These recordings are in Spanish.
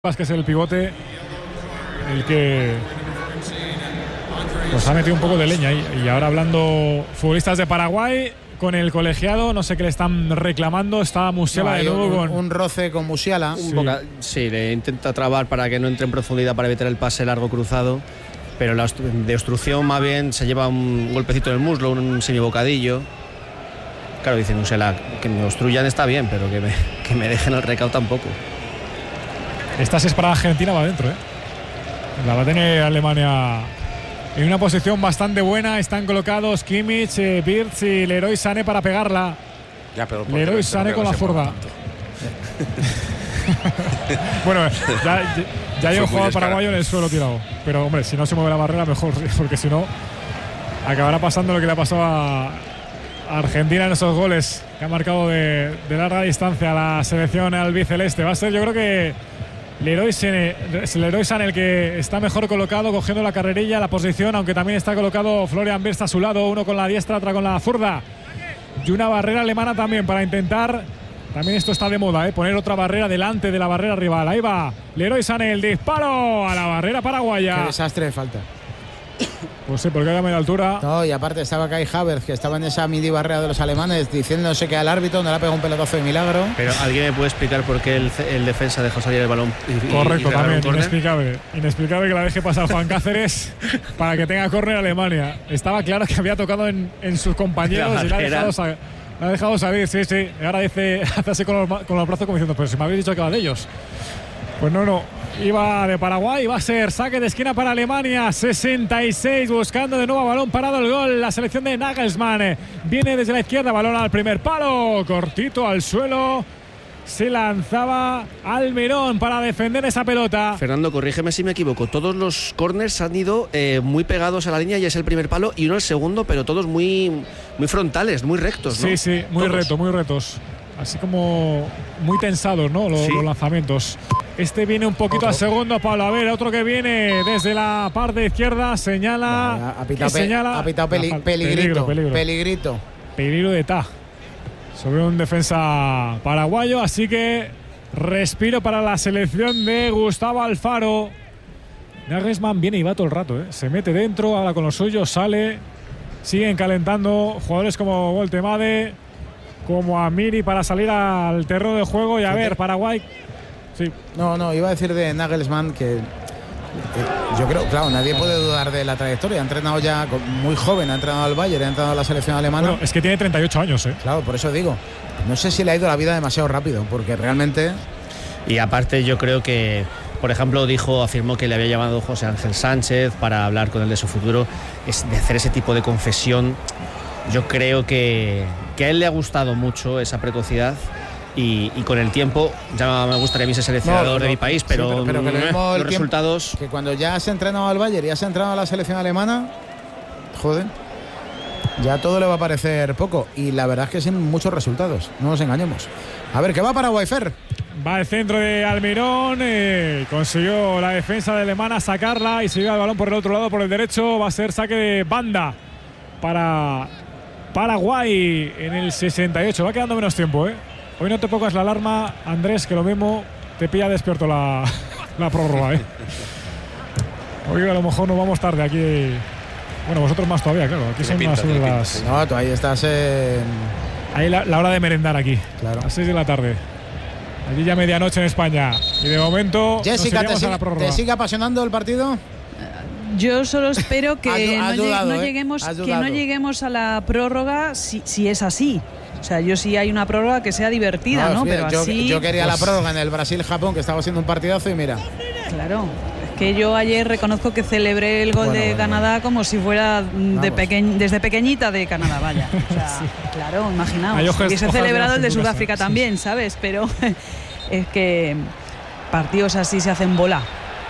que es el pivote el que pues ha metido un poco de leña ahí. Y ahora hablando futbolistas de Paraguay con el colegiado, no sé qué le están reclamando. Está Musiala de nuevo con un roce con Musiala. Sí, le intenta trabar para que no entre en profundidad para evitar el pase largo cruzado, pero de obstrucción más bien se lleva un golpecito en el muslo, un semibocadillo. Claro, dice Musiala, que me obstruyan está bien, pero que me dejen el recao tampoco. Esta es para Argentina, va adentro, ¿eh? La va a tener Alemania en una posición bastante buena. Están colocados Kimmich, Wirtz y Leroy Sané para pegarla. Ya, pero Leroy Sané con la zurda. Bueno, ya hay un jugador paraguayo en el suelo tirado. Pero, hombre, si no se mueve la barrera, mejor, porque si no, acabará pasando lo que le ha pasado a Argentina en esos goles que ha marcado de larga distancia a la selección albiceleste. Va a ser, yo creo que Leroy Sané el que está mejor colocado, cogiendo la carrerilla, la posición, aunque también está colocado Florian Wirtz a su lado, uno con la diestra, otra con la zurda. Y una barrera alemana también para intentar, también esto está de moda, poner otra barrera delante de la barrera rival. Ahí va Leroy Sané, el disparo a la barrera paraguaya. Qué desastre de falta. Pues sí, porque hay media altura. No, y aparte estaba Kai Havertz, que estaba en esa midi barrera de los alemanes, diciéndose que al árbitro no le ha pegado un pelotazo de milagro. Pero ¿alguien me puede explicar por qué el defensa dejó salir el balón? Correcto, también, inexplicable. Inexplicable que la deje pasar Juan Cáceres para que tenga córner Alemania. Estaba claro que había tocado en sus compañeros y la ha dejado salir, sí. Y ahora hace así con los brazos como diciendo, pero si me habéis dicho que va de ellos. Pues no. Iba de Paraguay, va a ser saque de esquina para Alemania. 66, buscando de nuevo balón parado el gol. La selección de Nagelsmann viene desde la izquierda, balón al primer palo, cortito al suelo. Se lanzaba Almirón para defender esa pelota. Fernando, corrígeme si me equivoco. Todos los corners han ido muy pegados a la línea y es el primer palo y uno el segundo, pero todos muy frontales, muy rectos, ¿no? Sí, muy retos. Así como muy tensados, ¿no? Los lanzamientos. Este viene un poquito al segundo palo. A ver, otro que viene desde la parte izquierda. Señala. Ha pitado peligrito. Peligro de Ta sobre un defensa paraguayo. Así que respiro para la selección de Gustavo Alfaro. Nagelsmann viene y va todo el rato, Se mete dentro, habla con los suyos, sale. Siguen calentando jugadores como Voltemade, como Amiri para salir al terreno de juego. Y a ver, Paraguay. Sí. No, iba a decir de Nagelsmann que yo creo, claro, nadie puede dudar de la trayectoria. Ha entrenado ya muy joven, ha entrenado al Bayern, ha entrenado a la selección alemana. Bueno, es que tiene 38 años, Claro, por eso digo. No sé si le ha ido la vida demasiado rápido, porque realmente. Y aparte, yo creo que, por ejemplo, afirmó que le había llamado José Ángel Sánchez para hablar con él de su futuro. Es de hacer ese tipo de confesión. Yo creo que a él le ha gustado mucho esa precocidad. Y con el tiempo ya me gustaría a mí ser seleccionador de mi país, pero que los resultados. Que cuando ya has entrenado al Bayern y has entrenado a la selección alemana, joder, ya todo le va a parecer poco. Y la verdad es que sin muchos resultados, no nos engañemos. A ver, ¿qué va Paraguay, Fer? Va el centro de Almirón, consiguió la defensa de alemana sacarla y se lleva el balón por el otro lado, por el derecho. Va a ser saque de banda para Paraguay en el 68. Va quedando menos tiempo, Hoy no te pongas la alarma, Andrés, que lo mismo te pilla despierto la prórroga, Hoy a lo mejor nos vamos tarde aquí. Bueno, vosotros más todavía, claro. Aquí son más las. No, tú ahí estás en. Ahí la hora de merendar aquí. Claro. A las 6 de la tarde. Allí ya medianoche en España. Y de momento. Jessica, ¿te sigue apasionando el partido? Yo solo espero que no lleguemos a la prórroga si es así. O sea, yo sí hay una prórroga que sea divertida, ¿no? Pero así, yo quería la prórroga en el Brasil-Japón, que estaba siendo un partidazo, y mira. Claro, es que yo ayer reconozco que celebré el gol de Canadá como si fuera desde pequeñita de Canadá, vaya. O sea, claro, imaginaos. Hubiese celebrado el de Sudáfrica también, ¿sabes? Pero es que partidos así se hacen bola.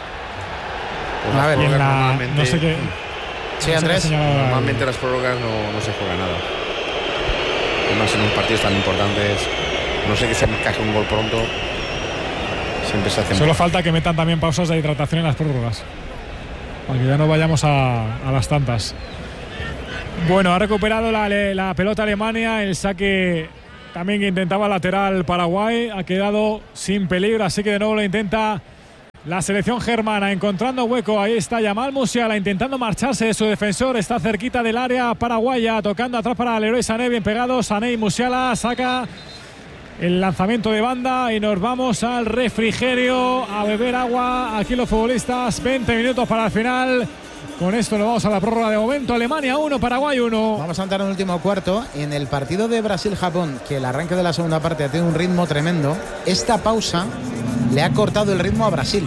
Pues a ver, normalmente, no sé qué. Sí, Andrés. Normalmente las prórrogas no se juega nada. Además, en unos partidos tan importantes, no sé que se encaje un gol pronto. Siempre se hace. Solo falta que metan también pausas de hidratación en las prórrogas, para que ya no vayamos a las tantas. Bueno, ha recuperado la pelota Alemania. El saque también que intentaba lateral Paraguay ha quedado sin peligro, así que de nuevo lo intenta La selección germana encontrando hueco. Ahí está Yamal Musiala intentando marcharse de su defensor. Está cerquita del área paraguaya. Tocando atrás para Leroy Sané. Bien pegado. Sané y Musiala saca el lanzamiento de banda. Y nos vamos al refrigerio a beber agua. Aquí los futbolistas. 20 minutos para el final. Con esto nos vamos a la prórroga de momento. Alemania 1, Paraguay 1. Vamos a entrar en el último cuarto. En el partido de Brasil-Japón, que el arranque de la segunda parte tiene un ritmo tremendo, esta pausa le ha cortado el ritmo a Brasil.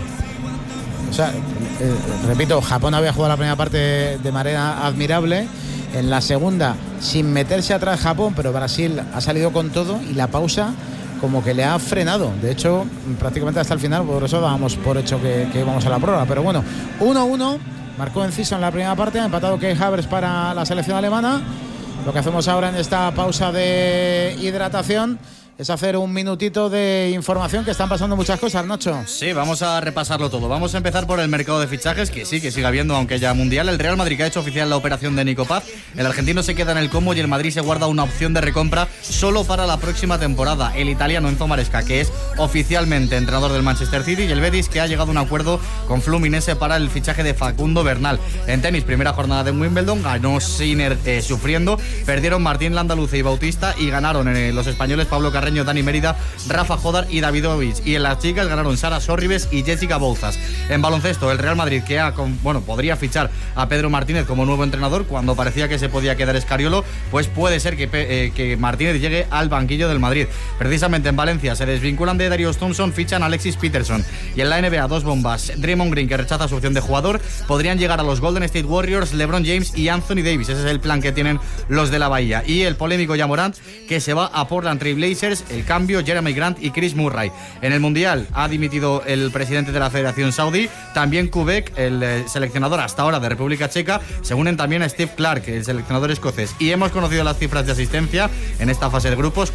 O sea, repito, Japón había jugado la primera parte de manera admirable. En la segunda, sin meterse atrás Japón, pero Brasil ha salido con todo y la pausa como que le ha frenado. De hecho, prácticamente hasta el final, por eso dábamos por hecho que íbamos a la prórroga. Pero bueno, 1-1. Marcó Enciso en la primera parte, ha empatado Kai Havertz para la selección alemana. Lo que hacemos ahora en esta pausa de hidratación es hacer un minutito de información, que están pasando muchas cosas, Nacho. Sí, vamos a repasarlo todo. Vamos a empezar por el mercado de fichajes, que sí, que sigue habiendo, aunque ya mundial. El Real Madrid, que ha hecho oficial la operación de Nico Paz. El argentino se queda en el Como y el Madrid se guarda una opción de recompra solo para la próxima temporada. El italiano Enzo Maresca, que es oficialmente entrenador del Manchester City, y el Betis, que ha llegado a un acuerdo con Fluminense para el fichaje de Facundo Bernal. En tenis, primera jornada de Wimbledon, ganó Sinner sufriendo, perdieron Martín Landaluce y Bautista, y ganaron los españoles Pablo Carreño, Dani Mérida, Rafa Jodar y Davidovich. Y en las chicas ganaron Sara Sorribes y Jessica Bouzas. En baloncesto, el Real Madrid, que podría fichar a Pedro Martínez como nuevo entrenador. Cuando parecía que se podía quedar Escariolo, pues puede ser que Martínez llegue al banquillo del Madrid. Precisamente en Valencia se desvinculan de Darius Thompson, fichan a Alexis Peterson. Y en la NBA, dos bombas. Draymond Green, que rechaza su opción de jugador. Podrían llegar a los Golden State Warriors LeBron James y Anthony Davis. Ese es el plan que tienen los de la Bahía. Y el polémico Ja Morant, que se va a Portland Trail Blazers. El cambio, Jeremy Grant y Chris Murray. En el Mundial ha dimitido el presidente de la Federación Saudí. También Kubek, el seleccionador hasta ahora de República Checa. Se unen también a Steve Clark, el seleccionador escocés. Y hemos conocido las cifras de asistencia en esta fase de grupos.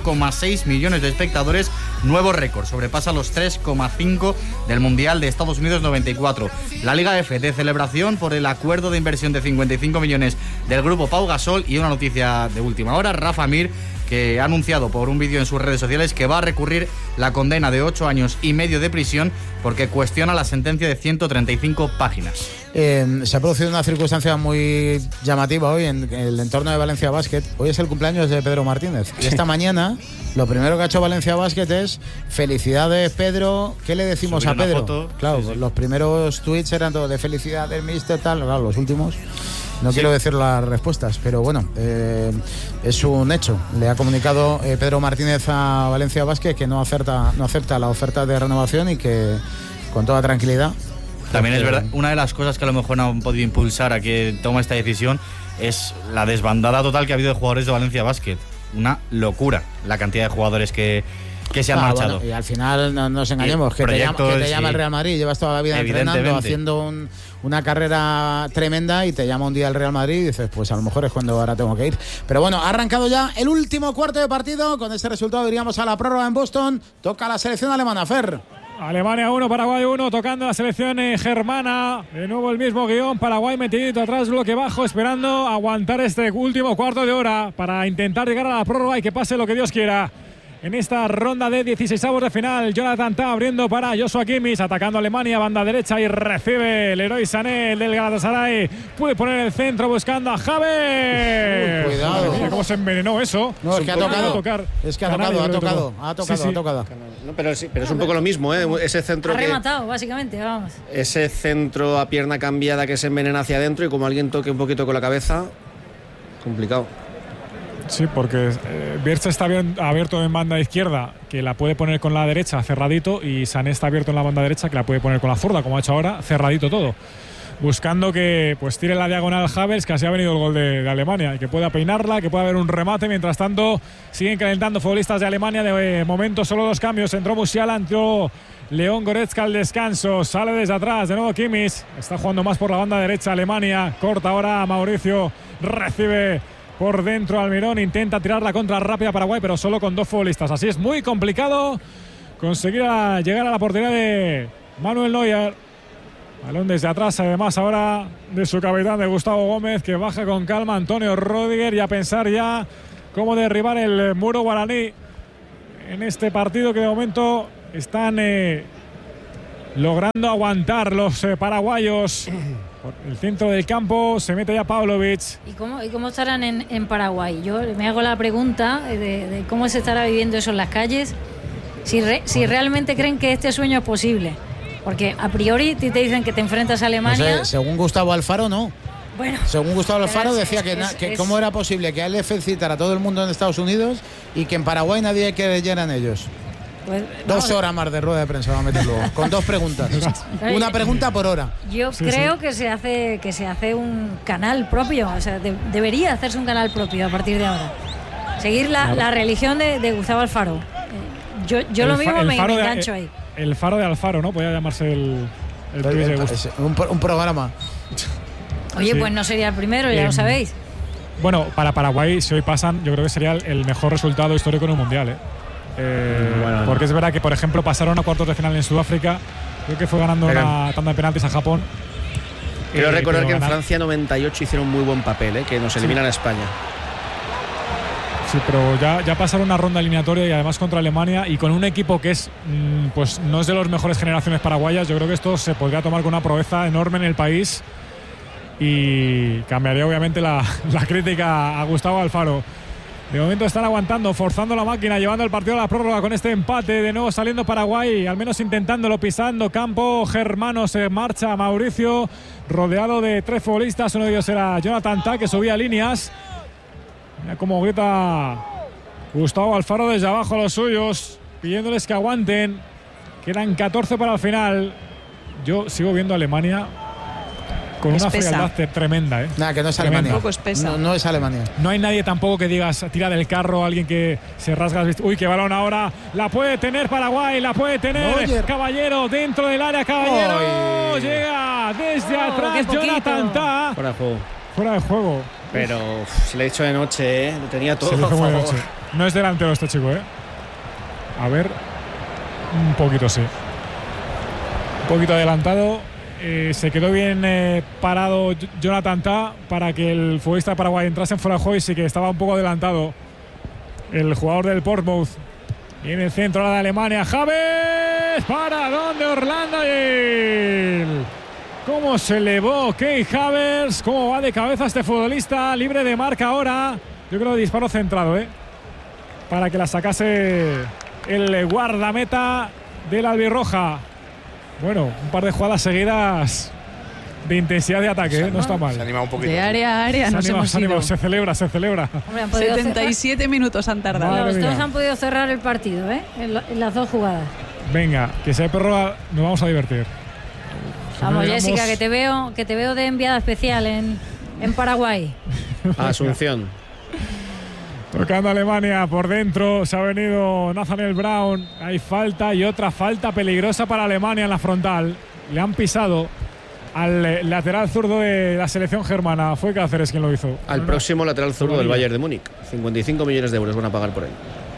4,6 millones de espectadores. Nuevo récord. Sobrepasa los 3,5 del Mundial de Estados Unidos 94. La Liga F de celebración por el acuerdo de inversión de 55 millones del grupo Pau Gasol. Y una noticia de última hora, Rafa Mir, que ha anunciado por un vídeo en sus redes sociales que va a recurrir la condena de 8 años y medio de prisión porque cuestiona la sentencia de 135 páginas. Se ha producido una circunstancia muy llamativa hoy en el entorno de Valencia Basket. Hoy es el cumpleaños de Pedro Martínez. Y esta mañana lo primero que ha hecho Valencia Basket es: felicidades, Pedro. ¿Qué le decimos a Pedro? Foto. Claro, sí. Los primeros tweets eran todos de felicidades, mister, tal. Claro, los últimos no quiero decir las respuestas, pero bueno, es un hecho. Le ha comunicado Pedro Martínez a Valencia Basket que no acepta la oferta de renovación y que con toda tranquilidad. También es verdad, una de las cosas que a lo mejor no han podido impulsar a que tome esta decisión es la desbandada total que ha habido de jugadores de Valencia Basket. Una locura la cantidad de jugadores que se han marchado. Bueno, y al final no nos engañemos, que te llama el Real Madrid, llevas toda la vida entrenando, haciendo una carrera tremenda, y te llama un día el Real Madrid y dices, pues a lo mejor es cuando ahora tengo que ir. Pero bueno, ha arrancado ya el último cuarto de partido. Con ese resultado iríamos a la prórroga en Boston. Toca la selección alemana, Fer. Alemania 1, Paraguay 1, tocando la selección germana. De nuevo el mismo guión, Paraguay metidito atrás, bloque bajo, esperando aguantar este último cuarto de hora para intentar llegar a la prórroga y que pase lo que Dios quiera. En esta ronda de 16avos de final, Jonathan Tah abriendo para Joshua Kimmich, atacando a Alemania, banda derecha, y recibe Leroy Sané, el del Galatasaray. Puede poner el centro buscando a Javier. Cuidado. Mira cómo se envenenó eso. No, es que ha tocado. Es que ha tocado. No, pero es un poco lo mismo, ¿eh? Ese centro ha rematado, básicamente, vamos. Ese centro a pierna cambiada que se envenena hacia adentro, y como alguien toque un poquito con la cabeza, complicado. Sí, porque Birch está abierto en banda izquierda, que la puede poner con la derecha cerradito, y Sané está abierto en la banda derecha, que la puede poner con la zurda, como ha hecho ahora, cerradito todo. Buscando que pues tire la diagonal Havertz, que así ha venido el gol de Alemania, y que pueda peinarla, que pueda haber un remate. Mientras tanto, siguen calentando futbolistas de Alemania. De momento solo 2 cambios. Entró Musiala, entró León Goretzka al descanso. Sale desde atrás, de nuevo Kimmich. Está jugando más por la banda derecha Alemania. Corta ahora Mauricio. Recibe por dentro Almirón, intenta tirar la contra rápida Paraguay, pero solo con 2 futbolistas. Así es muy complicado conseguir llegar a la portería de Manuel Neuer. Balón desde atrás, además ahora de su capitán, de Gustavo Gómez, que baja con calma Antonio Rüdiger, y a pensar ya cómo derribar el muro guaraní en este partido, que de momento están logrando aguantar los paraguayos. Por el centro del campo se mete ya Pavlovic. ¿Y cómo estarán en Paraguay? Yo me hago la pregunta de cómo se estará viviendo eso en las calles, si realmente creen que este sueño es posible. Porque a priori te dicen que te enfrentas a Alemania. No sé, según Gustavo Alfaro, no. Bueno, según Gustavo Alfaro decía que cómo era posible que a él le felicitara a todo el mundo en Estados Unidos y que en Paraguay nadie creyera en ellos. Pues, 2 horas más de rueda de prensa va a meter luego, con 2 preguntas. Una pregunta por hora. Yo creo que se hace un canal propio, o sea, debería hacerse un canal propio a partir de ahora. Seguir la religión de Gustavo Alfaro. Yo lo mismo me engancho ahí. El faro de Alfaro, ¿no? Podría llamarse el de un programa. Oye, pues no sería el primero, ya lo sabéis. Bueno, para Paraguay, si hoy pasan, yo creo que sería el mejor resultado histórico en un mundial, porque es verdad que, por ejemplo, pasaron a cuartos de final en Sudáfrica. Creo que fue ganando una tanda de penaltis a Japón. Quiero recordar que en Francia 98 hicieron muy buen papel, que nos eliminan a España. Sí, pero ya pasaron una ronda eliminatoria y además contra Alemania y con un equipo que es pues no es de las mejores generaciones paraguayas. Yo creo que esto se podría tomar con una proeza enorme en el país y cambiaría obviamente la crítica a Gustavo Alfaro. De momento están aguantando, forzando la máquina, llevando el partido a la prórroga con este empate. De nuevo saliendo Paraguay, al menos intentándolo, pisando campo. Germano se marcha, Mauricio, rodeado de 3 futbolistas. Uno de ellos era Jonathan Tah, que subía líneas. Mira cómo grita Gustavo Alfaro desde abajo a los suyos, pidiéndoles que aguanten. Quedan 14 para el final. Yo sigo viendo a Alemania con una frialdad tremenda. Nada, que no es Alemania. No es Alemania. No hay nadie tampoco que digas tira del carro, alguien que se rasga. Uy, qué balón ahora. La puede tener Paraguay, la puede tener Caballero dentro del área. Caballero llega desde atrás. Jonathan Tah. Fuera de juego. Pero se le ha hecho de noche, lo tenía todo. No es delantero este chico, A ver, un poquito sí. Un poquito adelantado. Se quedó bien parado Jonathan Tah para que el futbolista de Paraguay entrase en fuera de juego y sí que estaba un poco adelantado el jugador del Portsmouth. Y en el centro de Alemania, Havertz, para donde Orlando Gil. Cómo se elevó Kai Havertz, cómo va de cabeza este futbolista, libre de marca ahora. Yo creo que disparo centrado, para que la sacase el guardameta del albirroja. Bueno, un par de jugadas seguidas de intensidad de ataque, no está mal. Se anima un poquito. De área a área nos hemos ido. Se celebra. Hombre, 77 minutos han tardado. Los dos han podido cerrar el partido, en las 2 jugadas. Venga, que sea prórroga, nos vamos a divertir. Vamos, Jessica, que te veo de enviada especial en Paraguay. Asunción. Tocando Alemania por dentro, se ha venido Nathaniel Brown. Hay falta y otra falta peligrosa para Alemania en la frontal. Le han pisado al lateral zurdo de la selección germana. Fue Cáceres quien lo hizo. Al próximo lateral zurdo del Bayern de Múnich. 55 millones de euros van a pagar por él.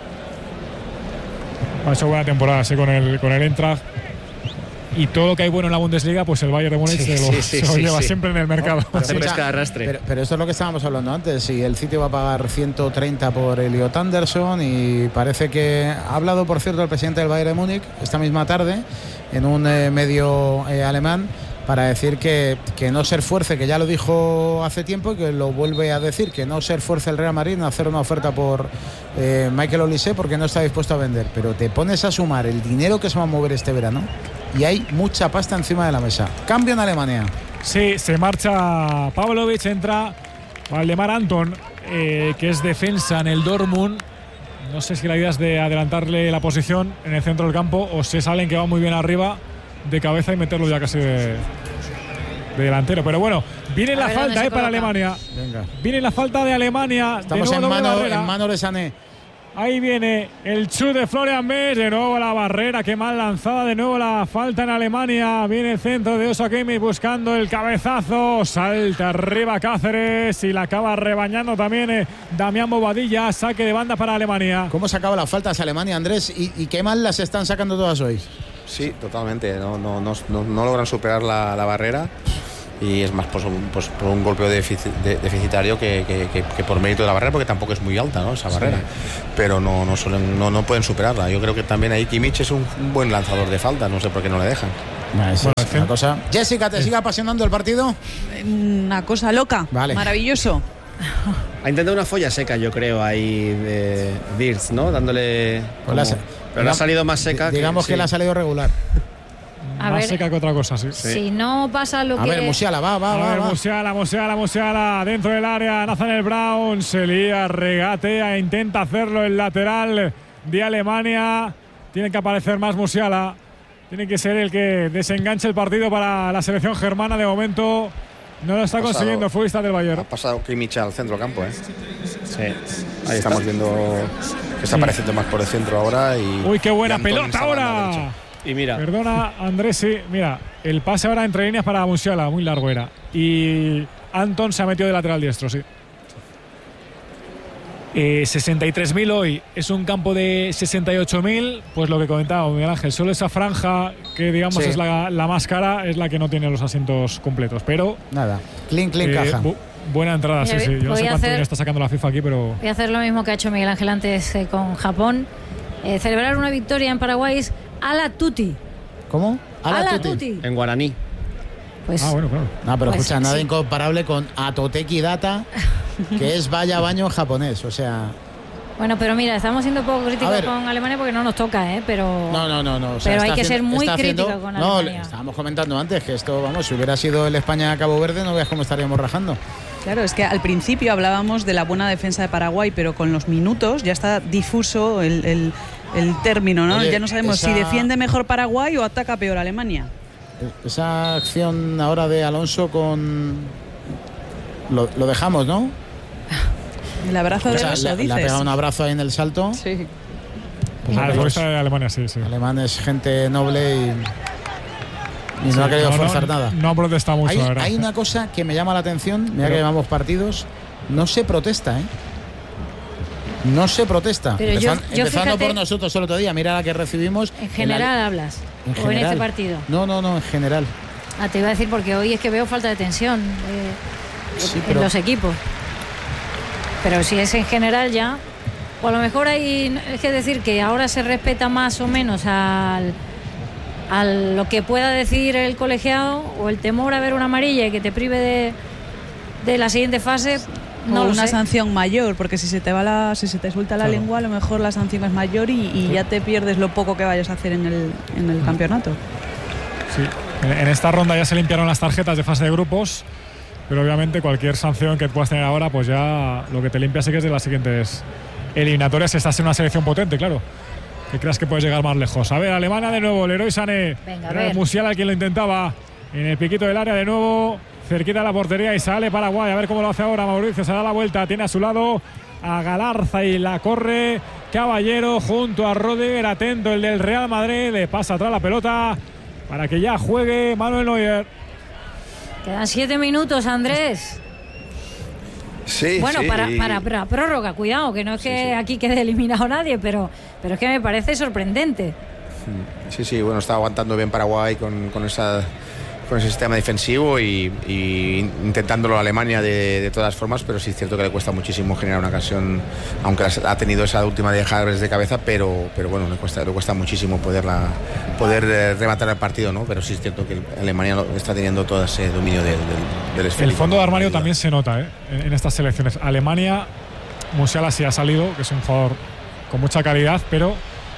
Ha hecho buena temporada con el Eintracht. Y todo lo que hay bueno en la Bundesliga, pues el Bayern de Múnich se lo lleva siempre en el mercado. Se pesca de arrastre. Pero esto es lo que estábamos hablando antes. Si el City va a pagar 130 por Elliot Anderson, y parece que ha hablado, por cierto, el presidente del Bayern de Múnich esta misma tarde en un medio alemán para decir que no se esfuerce, que ya lo dijo hace tiempo y que lo vuelve a decir, que no se esfuerce el Real Madrid en hacer una oferta por Michael Olise porque no está dispuesto a vender. Pero te pones a sumar el dinero que se va a mover este verano y hay mucha pasta encima de la mesa. Cambio en Alemania. Sí, se marcha Pavlovic, entra Valdemar Anton, que es defensa en el Dortmund. No sé si la idea es de adelantarle la posición en el centro del campo o si es alguien que va muy bien arriba de cabeza y meterlo ya casi de delantero. Pero bueno, viene la falta para Alemania. Venga. Viene la falta de Alemania. Estamos de nuevo en mano de Sané. Ahí viene el chut de Florian Wirtz, de nuevo la barrera, qué mal lanzada, de nuevo la falta en Alemania. Viene el centro de Osa Kimmich buscando el cabezazo, salta arriba Cáceres y la acaba rebañando también Damián Bobadilla. Saque de banda para Alemania. ¿Cómo sacaba las faltas Alemania, Andrés? ¿Y qué mal las están sacando todas hoy? Sí, totalmente, no logran superar la barrera. Y es más por un golpeo deficitario que por mérito de la barrera, porque tampoco es muy alta, ¿no?, esa barrera. Pero no pueden superarla. Yo creo que también ahí Kimmich es un buen lanzador de falta, no sé por qué no le dejan. una cosa. Jessica, ¿te sigue apasionando el partido? Una cosa loca, maravilloso. Ha intentado una folla seca, yo creo, ahí de Wirtz, ¿no? Dándole... pero le ha salido más seca. Digamos que le ha salido regular. Más seca que otra cosa, sí. Si no pasa lo que... A ver, Musiala, va. Musiala, dentro del área, Nathaniel Brown, se lía, regatea, intenta hacerlo el lateral de Alemania. Tiene que aparecer más Musiala. Tiene que ser el que desenganche el partido para la selección germana. De momento no lo está consiguiendo, futbolista del Bayern. Ha pasado Kimmich al centro campo, ¿eh? Sí. Ahí estamos viendo que está apareciendo más por el centro ahora. Uy, qué buena pelota ahora. Y mira. Perdona, Andrés, sí. Mira, el pase ahora entre líneas para Musiala, muy largo era. Y Anton se ha metido de lateral diestro, sí. 63.000 hoy, es un campo de 68.000, pues lo que comentaba Miguel Ángel, solo esa franja que digamos es la más cara, es la que no tiene los asientos completos, pero... Nada, clean caja. Buena entrada, sí. Yo no sé cuánto dinero está sacando la FIFA aquí, pero... Voy a hacer lo mismo que ha hecho Miguel Ángel antes con Japón. Celebrar una victoria en Paraguay es ala tutti. ¿Cómo? Ala tutti. En guaraní. Pues, bueno, claro. No, pero escucha, nada incomparable con Atoteki Data, que es vaya baño japonés, o sea... Bueno, pero mira, estamos siendo poco críticos con Alemania porque no nos toca, pero... No. O sea, pero hay que ser muy críticos con Alemania. No, estábamos comentando antes que esto, vamos, si hubiera sido el España-Cabo Verde, no veas cómo estaríamos rajando. Claro, es que al principio hablábamos de la buena defensa de Paraguay, pero con los minutos ya está difuso el término, ¿no? Oye, ya no sabemos si defiende mejor Paraguay o ataca peor Alemania. Esa acción ahora de Alonso con... Lo dejamos, ¿no? El abrazo de Alonso, le ha pegado un abrazo ahí en el salto. Sí. Pues el futbolista de Alemania, sí. Alemán es gente noble y no ha querido forzar nada. No ha protestado mucho, la verdad. Hay una cosa que me llama la atención, mira que llevamos partidos, no se protesta, No se protesta. Empezando por nosotros el otro día, mira la que recibimos. En general hablas. ¿O en este partido? No, en general. Te iba a decir porque hoy es que veo falta de tensión en los equipos. Pero si es en general ya, o a lo mejor hay que decir que ahora se respeta más o menos a lo que pueda decir el colegiado, o el temor a ver una amarilla y que te prive de la siguiente fase. No, una sanción mayor, porque si se te suelta la lengua, a lo mejor la sanción es mayor y ya te pierdes lo poco que vayas a hacer en el campeonato. Sí, en esta ronda ya se limpiaron las tarjetas de fase de grupos, pero obviamente cualquier sanción que puedas tener ahora, pues ya lo que te limpia sí que es de las siguientes eliminatorias, si estás en una selección potente, claro, que creas que puedes llegar más lejos. A ver, Alemania de nuevo, Leroy Sané. Venga, Musiala quien lo intentaba en el piquito del área de nuevo, cerquita de la portería, y sale Paraguay. A ver cómo lo hace ahora Mauricio. Se da la vuelta, tiene a su lado a Galarza y la corre Caballero junto a Rodiger. Atento el del Real Madrid, le pasa atrás la pelota para que ya juegue Manuel Neuer. Quedan 7 minutos, Andrés. Sí, bueno, sí. Para prórroga, cuidado, que no es que aquí quede eliminado nadie, pero es que me parece sorprendente. Sí, bueno, está aguantando bien Paraguay con ese sistema defensivo y intentándolo Alemania de todas formas, pero sí es cierto que le cuesta muchísimo generar una ocasión, aunque ha tenido esa última de Javier de cabeza, pero bueno, le cuesta muchísimo poder rematar el partido, ¿no? Pero sí es cierto que Alemania está teniendo todo ese dominio del esférico. El fondo de armario también se nota en estas selecciones. Alemania, Musiala sí ha salido, que es un jugador con mucha calidad, pero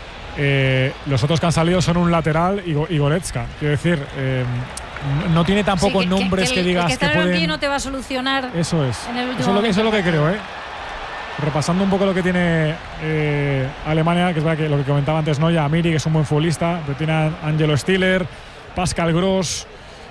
los otros que han salido son un lateral y Goretzka. Quiero decir, no tiene tampoco nombres que digas que pueden... no te va a solucionar. Eso es. Eso es lo que creo, Repasando un poco lo que tiene Alemania, que es verdad que lo que comentaba antes Noya, Amiri, que es un buen futbolista, pero tiene a Angelo Stiller, Pascal Gross,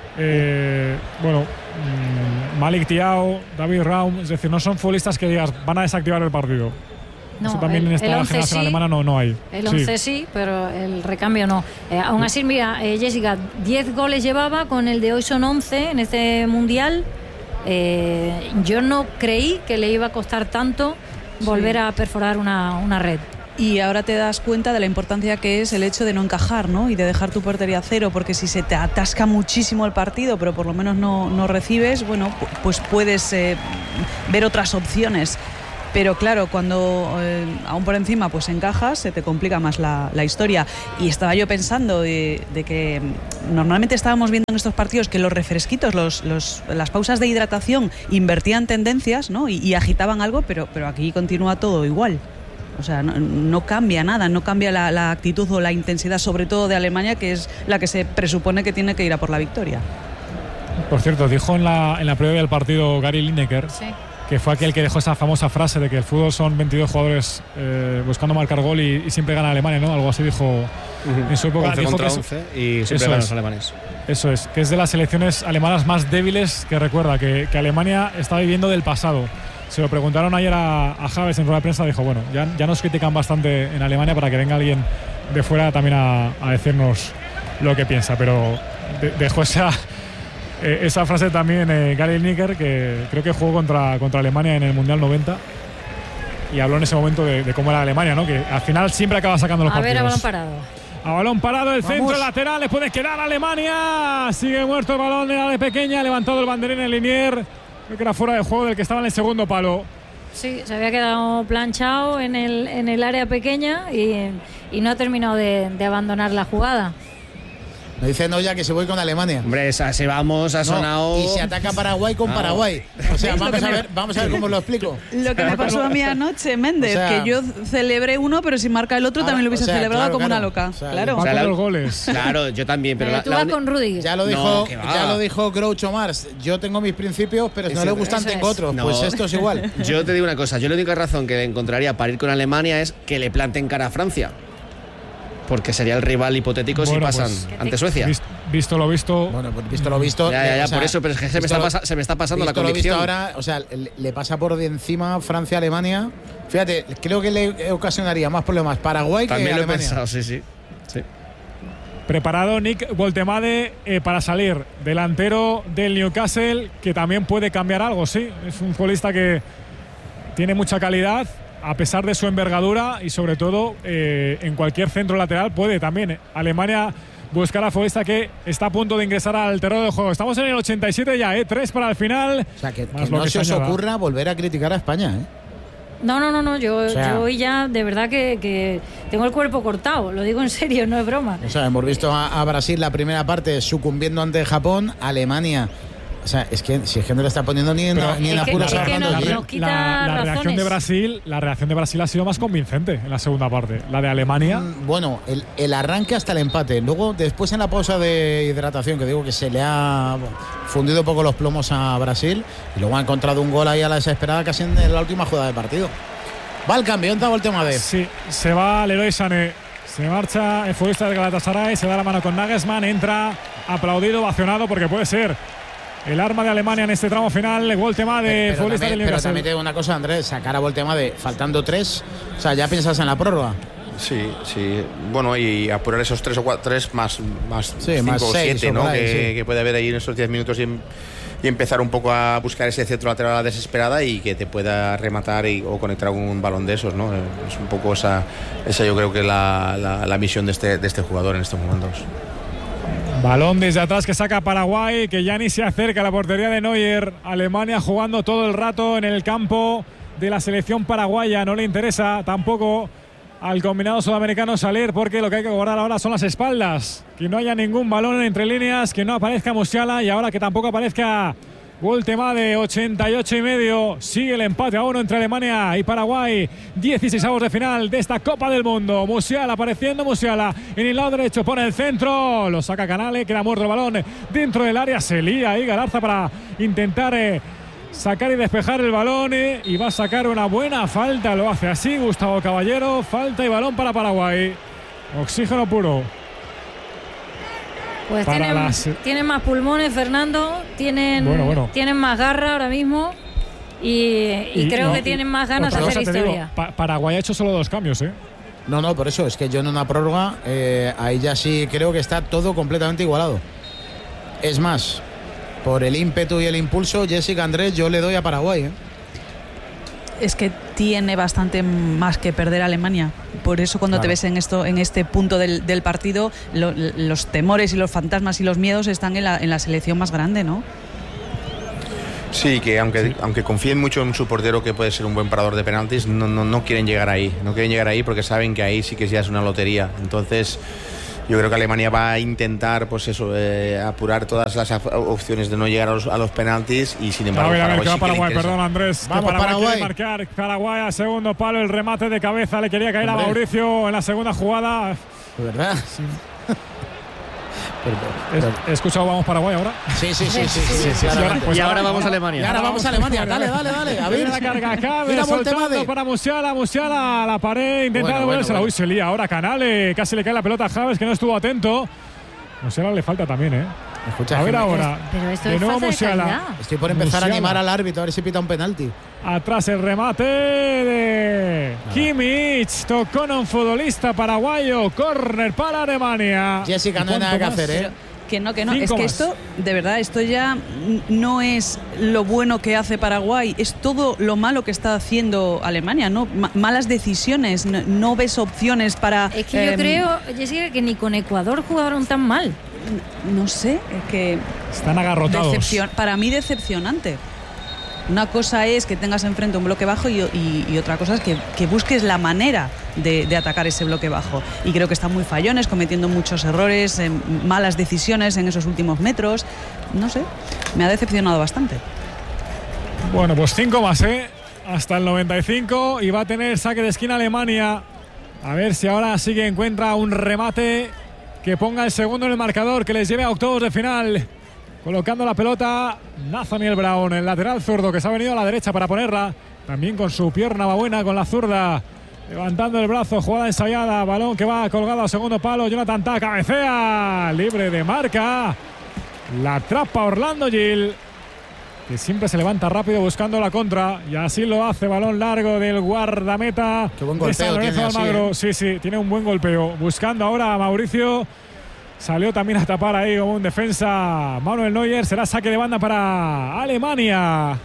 Malik Thiaw, David Raum, es decir, no son futbolistas que digas van a desactivar el partido. No, eso también en esta generación alemana no hay. El 11 sí, pero el recambio no. Aún así, mira, Jessica, 10 goles llevaba, con el de hoy son 11 en este mundial. Yo no creí que le iba a costar tanto volver a perforar una red. Y ahora te das cuenta de la importancia que es el hecho de no encajar, ¿no? Y de dejar tu portería a cero, porque si se te atasca muchísimo el partido, pero por lo menos no recibes, bueno, pues puedes ver otras opciones. pero claro, cuando aún por encima pues encajas, se te complica más la historia. Y estaba yo pensando de que normalmente estábamos viendo en estos partidos que los refresquitos, las pausas de hidratación invertían tendencias, ¿no? y agitaban algo, pero aquí continúa todo igual. O sea, no cambia nada, no cambia la actitud o la intensidad, sobre todo de Alemania, que es la que se presupone que tiene que ir a por la victoria. Por cierto, dijo en la previa del partido Gary Lineker, sí, que fue aquel que dejó esa famosa frase de que el fútbol son 22 jugadores buscando marcar gol y siempre gana Alemania, ¿no? Algo así dijo en su época. 11 dijo contra que 11 y siempre ganan los alemanes. Eso es, que es de las selecciones alemanas más débiles que recuerda, que Alemania está viviendo del pasado. Se lo preguntaron ayer a Havertz en rueda de prensa, dijo, bueno, ya nos critican bastante en Alemania para que venga alguien de fuera también a decirnos lo que piensa, pero dejó esa frase también Gary Lineker, que creo que jugó contra Alemania en el Mundial 90 y habló en ese momento de cómo era Alemania, ¿no? Que al final siempre acaba sacando los partidos. A balón parado. A balón parado, el centro lateral, le puede quedar a Alemania. Sigue muerto el balón de la de pequeña, ha levantado el banderín en Linier. Creo que era fuera de juego del que estaba en el segundo palo. Sí, se había quedado planchado en el área pequeña y no ha terminado de abandonar la jugada. Me dice Noya que se voy con Alemania. Hombre, se vamos, ha sonado. Y se ataca Paraguay con Paraguay. O sea, vamos a ver cómo lo explico. Lo que me pasó a mí anoche, Méndez, que yo celebré uno, pero si marca el otro también lo hubiese celebrado como una loca. Claro. Los goles. Claro, yo también. Pero tú vas con Rudy. Ya lo dijo Groucho Marx. Yo tengo mis principios, pero si no le gustan tengo otros. Pues esto es igual. Yo te digo una cosa. Yo la única razón que encontraría para ir con Alemania es que le planten cara a Francia. Porque sería el rival hipotético si pasan ante Suecia. Visto lo visto. Bueno, pues visto lo visto. Ya, por eso, pero es que se me está pasando la convicción. Ahora, o sea, le pasa por de encima Francia-Alemania. Fíjate, creo que le ocasionaría más problemas Paraguay también que Alemania. También lo he pensado, sí. Preparado Nick Woltemade para salir. Delantero del Newcastle, que también puede cambiar algo, sí. Es un futbolista que tiene mucha calidad, a pesar de su envergadura, y sobre todo en cualquier centro lateral puede también Alemania buscar a futbolista que está a punto de ingresar al terreno de juego. Estamos en el 87 ya, 3 para el final. O sea, que no se os ocurra volver a criticar a España, No, yo hoy ya de verdad que tengo el cuerpo cortado, lo digo en serio, no es broma. O sea, hemos visto a Brasil la primera parte sucumbiendo ante Japón, Alemania. O sea, es que no le está poniendo ni en apuros a Armando. La reacción de Brasil ha sido más convincente en la segunda parte. La de Alemania. Bueno, el arranque hasta el empate. Luego, después en la pausa de hidratación, que digo que se le ha fundido un poco los plomos a Brasil. Y luego ha encontrado un gol ahí a la desesperada casi en la última jugada del partido. Va el cambio, entra Woltemade. Sí, se va Leroy Sané. Se marcha el futbolista del Galatasaray, se da la mano con Nagelsmann, entra aplaudido, ovacionado, porque puede ser el arma de Alemania en este tramo final. Woltemade, futbolista del Newcastle. Pero también te digo una cosa, Andrés, sacar a Woltemade faltando 3, o sea, ya piensas en la prórroga. Sí. Bueno, y apurar esos 3 o 4, 3 más 5 o 7, ¿no? Que puede haber ahí en esos 10 minutos y empezar un poco a buscar ese centro lateral a la desesperada y que te pueda rematar o conectar un balón de esos, ¿no? Es un poco esa yo creo que la misión de este jugador en estos momentos. Balón desde atrás que saca Paraguay, que ya ni se acerca a la portería de Neuer. Alemania jugando todo el rato en el campo de la selección paraguaya. No le interesa tampoco al combinado sudamericano salir, porque lo que hay que guardar ahora son las espaldas. Que no haya ningún balón entre líneas, que no aparezca Musiala y ahora que tampoco aparezca Woltemade. 88,5. Sigue el empate a 1 entre Alemania y Paraguay. 16avos de final de esta Copa del Mundo. Musiala apareciendo, Musiala en el lado derecho, pone el centro, lo saca Canale, queda muerto el balón dentro del área. Se lía ahí Galarza para intentar sacar y despejar el balón y va a sacar una buena falta. Lo hace así Gustavo Caballero. Falta y balón para Paraguay. Oxígeno puro. Pues tienen más pulmones, Fernando, tienen más garra ahora mismo y creo que tienen más ganas de hacer historia. Paraguay ha hecho solo 2 cambios, No, por eso es que yo en una prórroga ahí ya sí creo que está todo completamente igualado. Es más, por el ímpetu y el impulso, Jessica, Andrés, yo le doy a Paraguay. Es que tiene bastante más que perder Alemania. Por eso cuando te ves en este punto del partido, los temores y los fantasmas y los miedos están en la selección más grande, ¿no? Sí, que aunque confíen mucho en su portero, que puede ser un buen parador de penaltis, no quieren llegar ahí. No quieren llegar ahí porque saben que ahí sí que ya es una lotería. Entonces, yo creo que Alemania va a intentar, pues eso, apurar todas las opciones de no llegar a los penaltis, y sin embargo Paraguay, perdón, Andrés. Vamos, Paraguay quiere marcar. Paraguay a segundo palo, el remate de cabeza le quería caer a Mauricio en la segunda jugada. ¿Verdad? Sí. ¿He escuchado vamos Paraguay ahora? Sí. Y ahora vamos a Alemania. Y ahora vamos a Alemania. Dale. A ver la carga cabe, soltando para Musiala, la pared, intentando devolvérsela. Uy, se lía ahora Canale, casi le cae la pelota a Javes, que no estuvo atento. Musiala le falta también, Escucha, a ver ahora. Pero esto de es nuevo falta de Musiala. Estoy por empezar a animar al árbitro a ver si pita un penalti. Atrás el remate de Kimmich. Tocó a un futbolista paraguayo. Córner para Alemania. Jessica, no hay nada que hacer, Pero que no. Es que esto, de verdad, esto ya no es lo bueno que hace Paraguay. Es todo lo malo que está haciendo Alemania, ¿no? Malas decisiones. No ves opciones para... Es que yo creo, Jessica, que ni con Ecuador jugaron tan mal. No sé, es que... Están agarrotados. Para mí decepcionante. Una cosa es que tengas enfrente un bloque bajo y otra cosa es que busques la manera de atacar ese bloque bajo. Y creo que están muy fallones, cometiendo muchos errores, malas decisiones en esos últimos metros. No sé, me ha decepcionado bastante. Bueno, pues 5 más, hasta el 95, y va a tener saque de esquina Alemania. A ver si ahora sí que encuentra un remate que ponga el segundo en el marcador, que les lleve a octavos de final. Colocando la pelota Nathaniel Brown, el lateral zurdo, que se ha venido a la derecha para ponerla. También con su pierna va buena, con la zurda. Levantando el brazo, jugada ensayada. Balón que va colgado al segundo palo. Jonathan Tah cabecea. Libre de marca. La atrapa Orlando Gil, que siempre se levanta rápido buscando la contra. Y así lo hace. Balón largo del guardameta. Qué buen golpeo tiene Almagro. Sí, tiene un buen golpeo. Buscando ahora a Mauricio. Salió también a tapar ahí como un defensa Manuel Neuer. Será saque de banda para Alemania.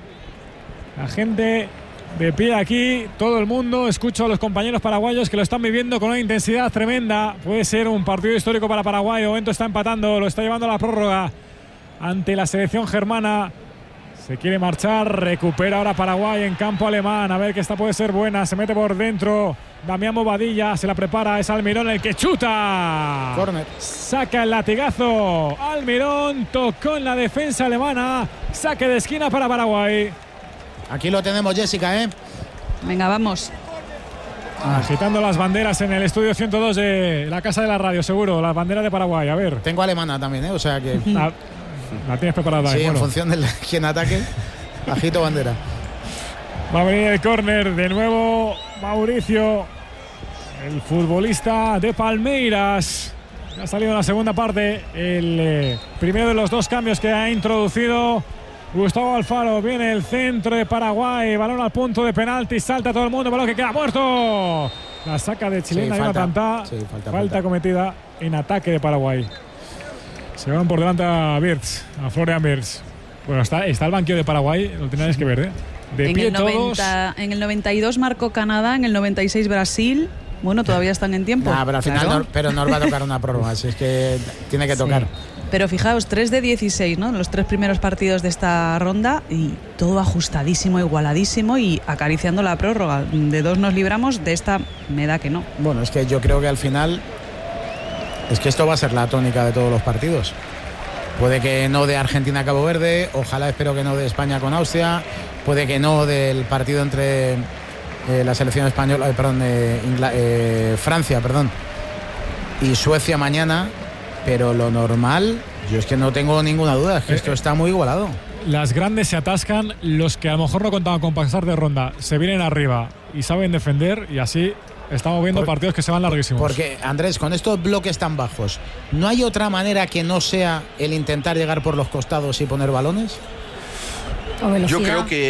La gente de pie aquí, todo el mundo. Escucho a los compañeros paraguayos que lo están viviendo con una intensidad tremenda. Puede ser un partido histórico para Paraguay. De momento está empatando, lo está llevando a la prórroga ante la selección germana. Se quiere marchar, recupera ahora Paraguay en campo alemán. A ver que esta puede ser buena, se mete por dentro Damián Bobadilla, se la prepara, es Almirón el que chuta. Corner. Saca el latigazo, Almirón tocó en la defensa alemana. Saque de esquina para Paraguay. Aquí lo tenemos, Jessica, Venga, vamos. Agitando las banderas en el estudio 102 de la Casa de la Radio, seguro, las banderas de Paraguay, a ver. Tengo alemana también, o sea que... La tienes preparada. Sí, en función de quién ataque, agito bandera. Va a venir el córner de nuevo Mauricio, el futbolista de Palmeiras. Ha salido en la segunda parte el primero de los dos cambios que ha introducido Gustavo Alfaro. Viene el centro de Paraguay, balón al punto de penalti, salta todo el mundo, balón que queda muerto. La saca de chilena, Jonathan Tah. Falta cometida en ataque de Paraguay. Se van por delante a Wirtz, a Florian Wirtz. Bueno, está el banquillo de Paraguay, lo tenéis que ver, De pie todos. En el 92 marcó Canadá, en el 96 Brasil. Bueno, todavía están en tiempo. Pero al final pero nos va a tocar una prórroga, así es que tiene que tocar. Pero fijaos, 3 de 16, ¿no? Los 3 primeros partidos de esta ronda y todo ajustadísimo, igualadísimo y acariciando la prórroga. De 2 nos libramos, de esta me da que no. Bueno, es que yo creo que al final... Es que esto va a ser la tónica de todos los partidos. Puede que no de Argentina a Cabo Verde, ojalá espero que no de España con Austria, puede que no del partido entre la selección española, Francia, y Suecia mañana, pero lo normal, yo es que no tengo ninguna duda, es que esto está muy igualado. Las grandes se atascan, los que a lo mejor no contaban con pasar de ronda se vienen arriba y saben defender, y así estamos viendo partidos que se van larguísimos. Porque, Andrés, con estos bloques tan bajos, ¿no hay otra manera que no sea el intentar llegar por los costados y poner balones? Yo creo que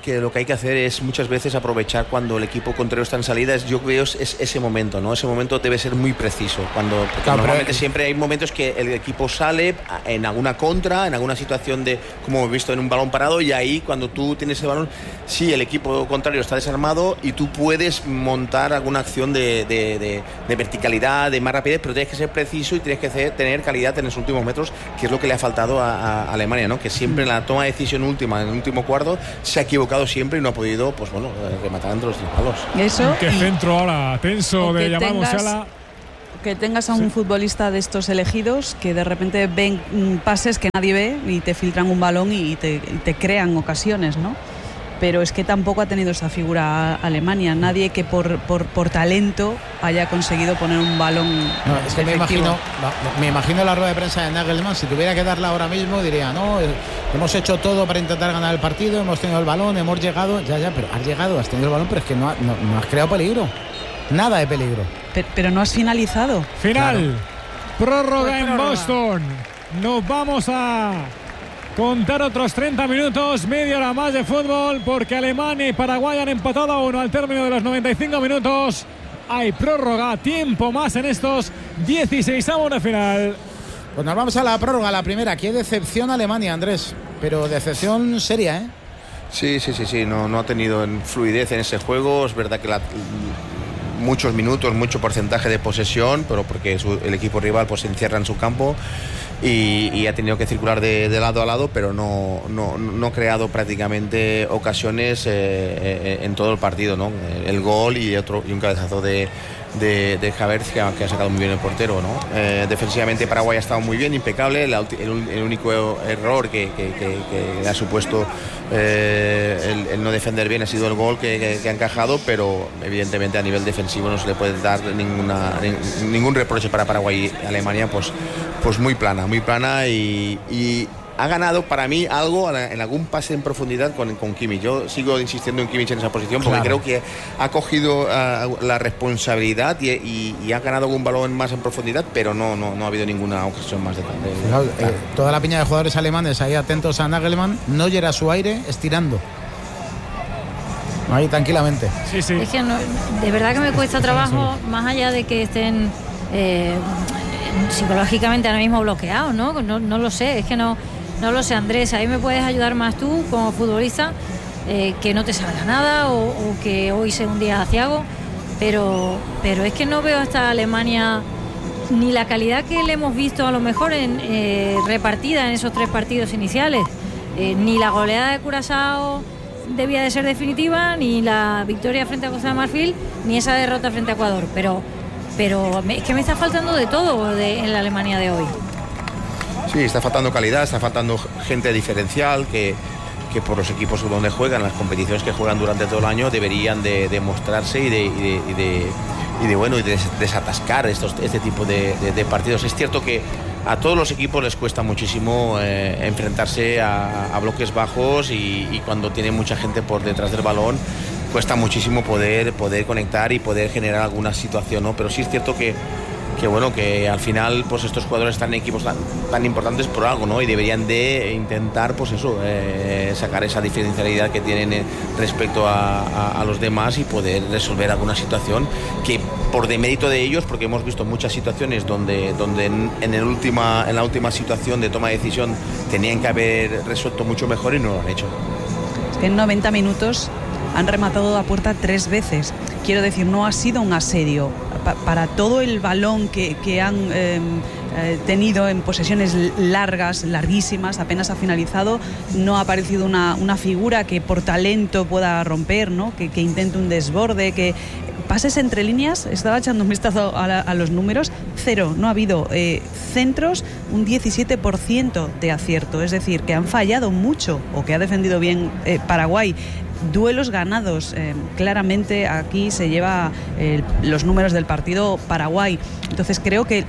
que lo que hay que hacer es muchas veces aprovechar cuando el equipo contrario está en salida. Yo veo es ese momento, ¿no? Ese momento debe ser muy preciso. Porque normalmente siempre hay momentos que el equipo sale en alguna contra, en alguna situación de, como hemos visto, en un balón parado, y ahí cuando tú tienes el balón, sí, el equipo contrario está desarmado y tú puedes montar alguna acción de verticalidad, de más rapidez, pero tienes que ser preciso y tienes que tener calidad en los últimos metros, que es lo que le ha faltado a Alemania, ¿no? Que siempre en la toma de decisión última, en el último cuarto, se ha equivocado siempre y no ha podido, pues bueno, rematar entre los 10 palos. Eso. Qué centro ahora tenso de llamar Musiala. Que tengas a un futbolista de estos elegidos que de repente ven pases que nadie ve y te filtran un balón y te crean ocasiones, ¿no? Pero es que tampoco ha tenido esa figura Alemania. Nadie que por talento haya conseguido poner un balón. No, es que me imagino la rueda de prensa de Nagelsmann. Si tuviera que darla ahora mismo, diría: no, hemos hecho todo para intentar ganar el partido, hemos tenido el balón, hemos llegado. Ya, pero has llegado, has tenido el balón, pero es que no has creado peligro. Nada de peligro. Pero no has finalizado. Final. Claro. Prórroga en prórroga. Boston. Nos vamos a contar otros 30 minutos, media hora más de fútbol, porque Alemania y Paraguay han empatado a 1 al término de los 95 minutos. Hay prórroga, tiempo más en estos 16avos de final. Pues nos vamos a la prórroga, la primera. Qué decepción Alemania, Andrés, pero decepción seria, ¿eh? Sí, no ha tenido fluidez en ese juego. Es verdad que muchos minutos, mucho porcentaje de posesión, pero porque el equipo rival pues se encierra en su campo y ha tenido que circular de lado a lado, pero no ha creado prácticamente ocasiones en todo el partido, ¿no? El gol y un cabezazo de Havertz que ha sacado muy bien el portero, ¿no? Defensivamente Paraguay ha estado muy bien, impecable. El único error que ha supuesto el no defender bien ha sido el gol que ha encajado, pero evidentemente a nivel defensivo no se le puede dar ningún reproche para Paraguay y Alemania, pues muy plana y ha ganado para mí algo en algún pase en profundidad con Kimmich. Yo sigo insistiendo en Kimmich en esa posición porque creo que ha cogido la responsabilidad y ha ganado algún balón más en profundidad, pero no ha habido ninguna ocasión más de toda la piña de jugadores alemanes ahí atentos a Nagelsmann. Neuer a su aire estirando ahí tranquilamente. Sí. Es que de verdad que me cuesta trabajo, más allá de que estén psicológicamente ahora mismo bloqueados, ¿no? No lo sé, es que no lo sé, Andrés. Ahí me puedes ayudar más tú como futbolista, que no te salga nada o que hoy sea un día aciago, pero es que no veo hasta Alemania ni la calidad que le hemos visto a lo mejor repartida en esos 3 partidos iniciales, ni la goleada de Curazao debía de ser definitiva, ni la victoria frente a Costa de Marfil, ni esa derrota frente a Ecuador, pero es que me está faltando de todo en la Alemania de hoy. Sí, está faltando calidad, está faltando gente diferencial que por los equipos donde juegan, las competiciones que juegan durante todo el año, deberían de demostrarse y de desatascar este tipo de partidos. Es cierto que a todos los equipos les cuesta muchísimo enfrentarse a bloques bajos y cuando tiene mucha gente por detrás del balón cuesta muchísimo poder conectar y poder generar alguna situación, ¿no? Pero sí es cierto que al final pues estos jugadores están en equipos tan importantes por algo, ¿no? Y deberían de intentar pues eso, sacar esa diferencialidad que tienen respecto a los demás y poder resolver alguna situación que por demérito de ellos, porque hemos visto muchas situaciones donde en la última situación de toma de decisión tenían que haber resuelto mucho mejor y no lo han hecho. Es que en 90 minutos han rematado a puerta 3 veces. Quiero decir, no ha sido un asedio. Para todo el balón que han tenido en posesiones larguísimas, apenas ha finalizado, no ha aparecido una figura que por talento pueda romper, ¿no? Que intente un desborde, que pases entre líneas. Estaba echando un vistazo a los números, 0, no ha habido centros, un 17% de acierto, es decir, que han fallado mucho o que ha defendido bien Paraguay. Duelos ganados, claramente aquí se lleva los números del partido Paraguay. Entonces creo que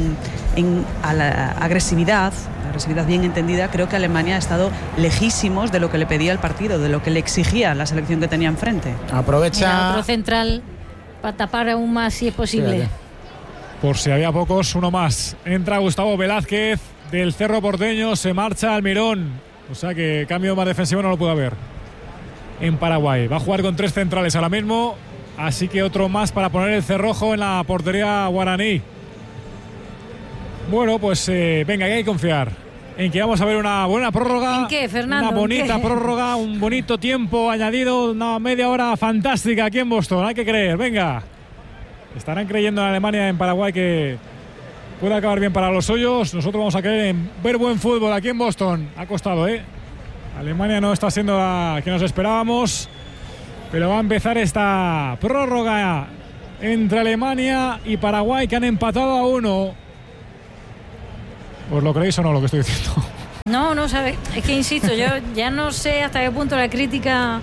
a la agresividad bien entendida, creo que Alemania ha estado lejísimos de lo que le pedía el partido, de lo que le exigía la selección que tenía enfrente. Aprovecha. Mira, otro central para tapar aún más si es posible. Fíjate. Por si había pocos, uno más. Entra Gustavo Velázquez del Cerro Porteño, se marcha Almirón. O sea que cambio más defensivo no lo puede haber. en Paraguay. Va a jugar con 3 centrales ahora mismo, así que otro más para poner el cerrojo en la portería guaraní. Bueno, pues venga, que hay que confiar en que vamos a ver una buena prórroga. ¿En qué, Fernando? Una bonita prórroga, un bonito tiempo añadido, una media hora fantástica aquí en Boston. Hay que creer, venga. Estarán creyendo en Alemania, en Paraguay, que puede acabar bien para los suyos. Nosotros vamos a creer en ver buen fútbol aquí en Boston. Ha costado, Alemania no está siendo la que nos esperábamos, pero va a empezar esta prórroga entre Alemania y Paraguay, que han empatado a 1. ¿Os lo creéis o no lo que estoy diciendo? No, sabe. Es que insisto, yo ya no sé hasta qué punto la crítica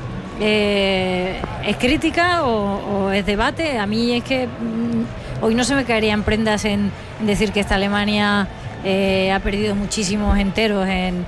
es crítica o es debate. A mí es que hoy no se me caerían prendas en decir que esta Alemania ha perdido muchísimos enteros en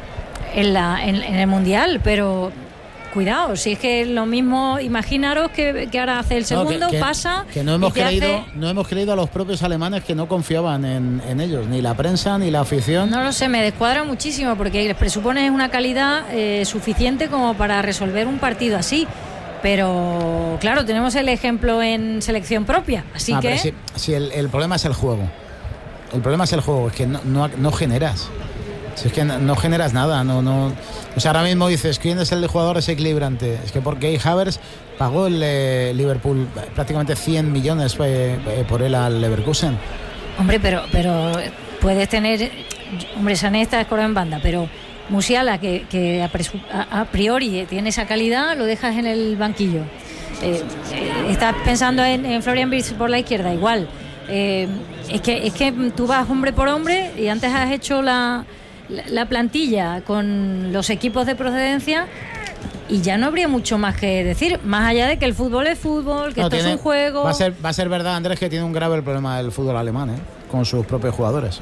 el Mundial, pero cuidado, si es que lo mismo, imaginaros que ahora hace el segundo, pasa. Que no hemos creído a los propios alemanes, que no confiaban en ellos, ni la prensa ni la afición. No lo sé, me descuadra muchísimo porque les presupones una calidad suficiente como para resolver un partido así. Pero claro, tenemos el ejemplo en selección propia, así que. Si el problema es el juego. El problema es el juego, es que no generas. Si es que no generas nada, no. O sea, ahora mismo dices, ¿quién es el jugador desequilibrante? Es que porque Havertz pagó el Liverpool prácticamente 100 millones por él al Leverkusen. Hombre, pero puedes tener. Hombre, Sané está escorado en banda, pero Musiala, que a priori tiene esa calidad, lo dejas en el banquillo. Estás pensando en Florian Wirtz por la izquierda, igual. Es que tú vas hombre por hombre y antes has hecho la plantilla con los equipos de procedencia y ya no habría mucho más que decir, más allá de que el fútbol es fútbol, que esto es un juego. Va a ser verdad, Andrés, que tiene un grave problema el fútbol alemán, con sus propios jugadores.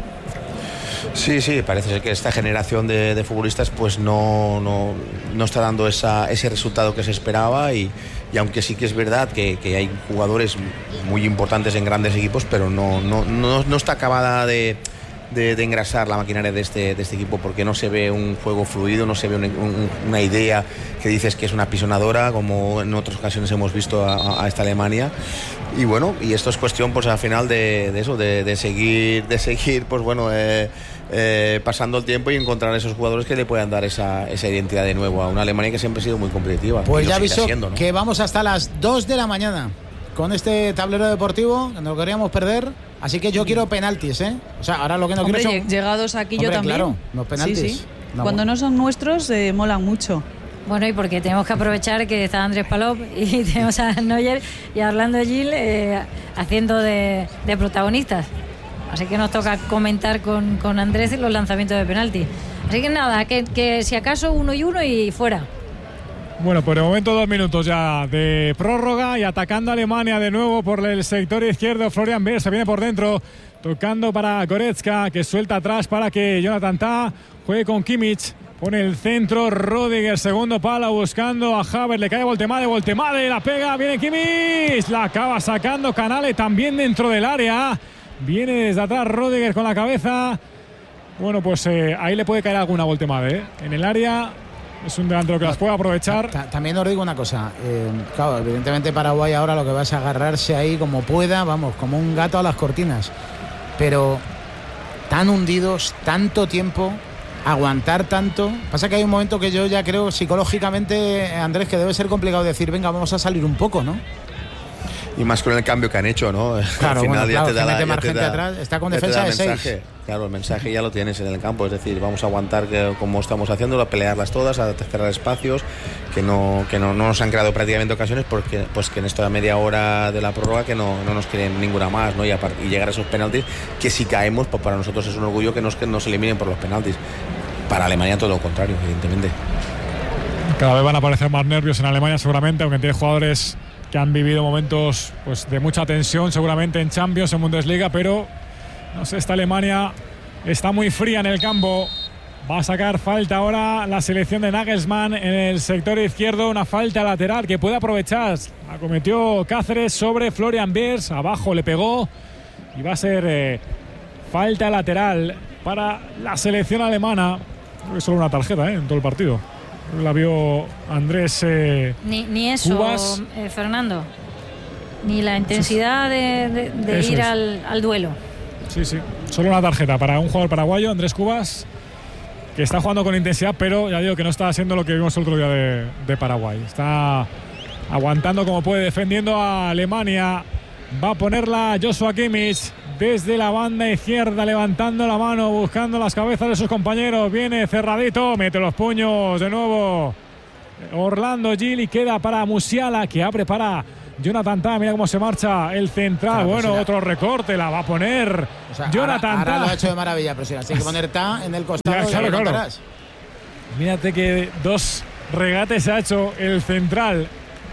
Sí, parece ser que esta generación de futbolistas pues no está dando ese resultado que se esperaba y aunque sí que es verdad que hay jugadores muy importantes en grandes equipos, pero no está acabada de engrasar la maquinaria de este equipo, porque no se ve un juego fluido, no se ve una idea que dices que es una pisonadora, como en otras ocasiones hemos visto a esta Alemania. Y bueno, y esto es cuestión pues al final de eso, de seguir pues bueno, pasando el tiempo y encontrar esos jugadores que le puedan dar esa identidad de nuevo a una Alemania que siempre ha sido muy competitiva. Pues ya aviso, ¿no? Que vamos hasta las 2 de la mañana con este tablero deportivo, que no lo queríamos perder. Así que yo quiero penaltis, O sea, ahora lo que no quiero son... llegados aquí yo también. Claro, los penaltis. Sí. Cuando no son nuestros, molan mucho. Bueno, y porque tenemos que aprovechar que está Andrés Palop y tenemos a Neuer y a Orlando Gil haciendo de protagonistas. Así que nos toca comentar con Andrés los lanzamientos de penalti. Así que nada, que si acaso 1 y 1 y fuera. Bueno, por el momento 2 minutos ya de prórroga y atacando a Alemania de nuevo por el sector izquierdo. Florian Wirtz se viene por dentro, tocando para Goretzka, que suelta atrás para que Jonathan Tah juegue con Kimmich. Pone el centro, Rüdiger, segundo palo, buscando a Havertz, le cae Voltemade, la pega, viene Kimmich, la acaba sacando Canale también dentro del área. Viene desde atrás Rüdiger con la cabeza. Bueno, pues ahí le puede caer alguna Voltemade, en el área. Es un delantero que las puede aprovechar. También os digo una cosa, claro, evidentemente Paraguay ahora lo que va es agarrarse ahí como pueda, vamos, como un gato a las cortinas. Pero tan hundidos, tanto tiempo, aguantar tanto. Pasa que hay un momento que yo ya creo psicológicamente, Andrés, que debe ser complicado decir, venga, vamos a salir un poco, ¿no? Y más con el cambio que han hecho, ¿no? Claro, al final bueno, ya te da mete más gente atrás, está con defensa de 6. Claro, el mensaje ya lo tienes en el campo, es decir, vamos a aguantar como estamos haciéndolo, a pelearlas todas, a cerrar espacios, que no nos han creado prácticamente ocasiones, porque pues que en esta media hora de la prórroga que no nos quieren ninguna más, ¿no? Y llegar a esos penaltis, que si caemos, pues para nosotros es un orgullo que nos eliminen por los penaltis. Para Alemania todo lo contrario, evidentemente. Cada vez van a aparecer más nervios en Alemania seguramente, aunque tiene jugadores que han vivido momentos pues de mucha tensión seguramente en Champions, en Bundesliga, pero no sé, esta Alemania está muy fría en el campo. Va a sacar falta ahora la selección de Nagelsmann en el sector izquierdo, una falta lateral que puede aprovechar. La cometió Cáceres sobre Florian Wirtz, abajo le pegó y va a ser falta lateral para la selección alemana. Creo que solo una tarjeta en todo el partido. la vio Andrés ni eso, Cubas. Fernando. Ni la intensidad de ir al duelo. Sí. Solo una tarjeta para un jugador paraguayo, Andrés Cubas, que está jugando con intensidad, pero ya digo que no está haciendo lo que vimos el otro día de Paraguay. Está aguantando como puede, defendiendo a Alemania. Va a ponerla Joshua Kimmich desde la banda izquierda, levantando la mano, buscando las cabezas de sus compañeros. Viene cerradito, mete los puños de nuevo Orlando Gil y queda para Musiala, que abre para Jonathan Tah. Mira cómo se marcha el central. Bueno, otro recorte la va a poner Jonathan Tah. Ahora lo ha hecho de maravilla, pero si hay que poner Tah en el costado, claro. Mírate que 2 regates ha hecho el central.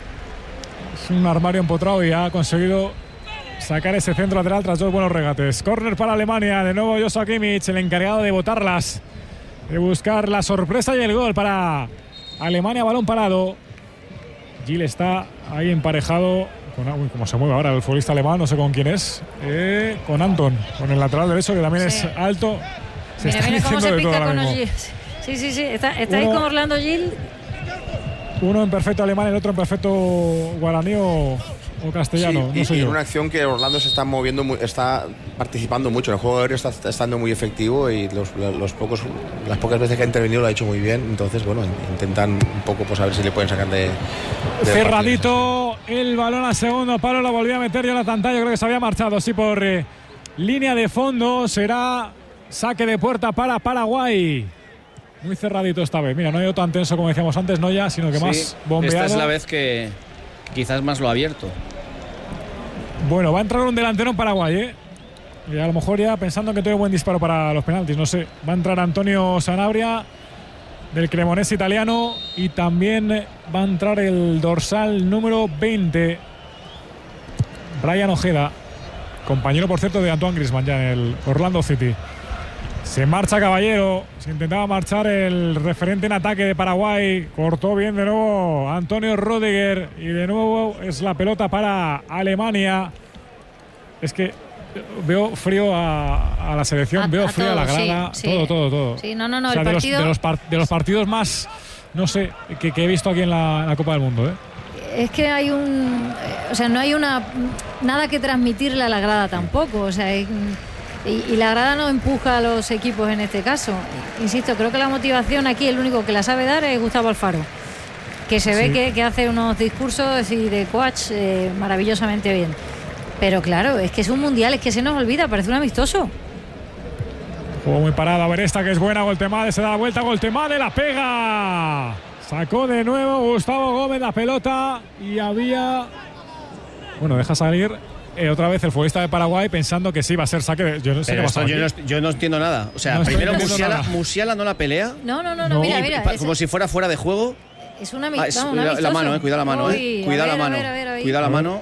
Es un armario empotrado y ha conseguido sacar ese centro lateral tras 2 buenos regates. Córner para Alemania, de nuevo Joshua Kimmich, el encargado de botarlas, de buscar la sorpresa y el gol para Alemania. Balón parado. Gil está ahí emparejado con, como se mueve ahora el futbolista alemán, no sé con quién es, con Anton, con el lateral derecho, que también es alto. Mira cómo se pica con Gil. Sí, está ahí con Orlando Gil. Uno en perfecto alemán, el otro en perfecto guaraní o castellano. Sí, no sé yo. En una acción que Orlando se está moviendo, está participando mucho. En el juego aéreo está estando muy efectivo y las pocas veces que ha intervenido lo ha hecho muy bien. Entonces, bueno, intentan un poco pues a ver si le pueden sacar de cerradito el balón al segundo palo. Lo volvió a meter Jonathan Tah. Yo creo que se había marchado, sí, por línea de fondo. Será saque de puerta para Paraguay. Muy cerradito esta vez. Mira, no ha ido tan tenso como decíamos antes, no ya, sino que más bombeado. Esta es la vez que quizás más lo ha abierto. Bueno, va a entrar un delantero en Paraguay, y a lo mejor ya pensando que tiene buen disparo para los penaltis, no sé. Va a entrar Antonio Sanabria del Cremonese italiano y también va a entrar el dorsal número 20, Brian Ojeda, compañero por cierto de Antoine Griezmann ya en el Orlando City. Se marcha Caballero, se intentaba marchar el referente en ataque de Paraguay, cortó bien de nuevo Antonio Rüdiger y de nuevo es la pelota para Alemania. Es que veo frío a la selección, veo frío a la grada, todo. Sí, no, o sea, el partido... de los partidos más, no sé, que he visto aquí en la Copa del Mundo, Es que hay no hay nada que transmitirle a la grada tampoco, o sea, y la grada no empuja a los equipos en este caso. Insisto, creo que la motivación aquí, el único que la sabe dar es Gustavo Alfaro, que se ve que hace unos discursos y de coach maravillosamente bien. Pero claro, es que es un mundial, es que se nos olvida, parece un amistoso. Juego muy parado, a ver esta que es buena, Goltemade, se da la vuelta, Goltemade la pega. Sacó de nuevo Gustavo Gómez la pelota y había... Bueno, deja salir... otra vez el futbolista de Paraguay pensando que sí va a ser saque. Yo no sé qué pasa. Yo no entiendo nada. O sea, no primero Musiala no la pelea. No, mira. Como si fuera fuera de juego. Es una amistad. La mano, cuida la mano, Cuida la mano. Cuida la mano.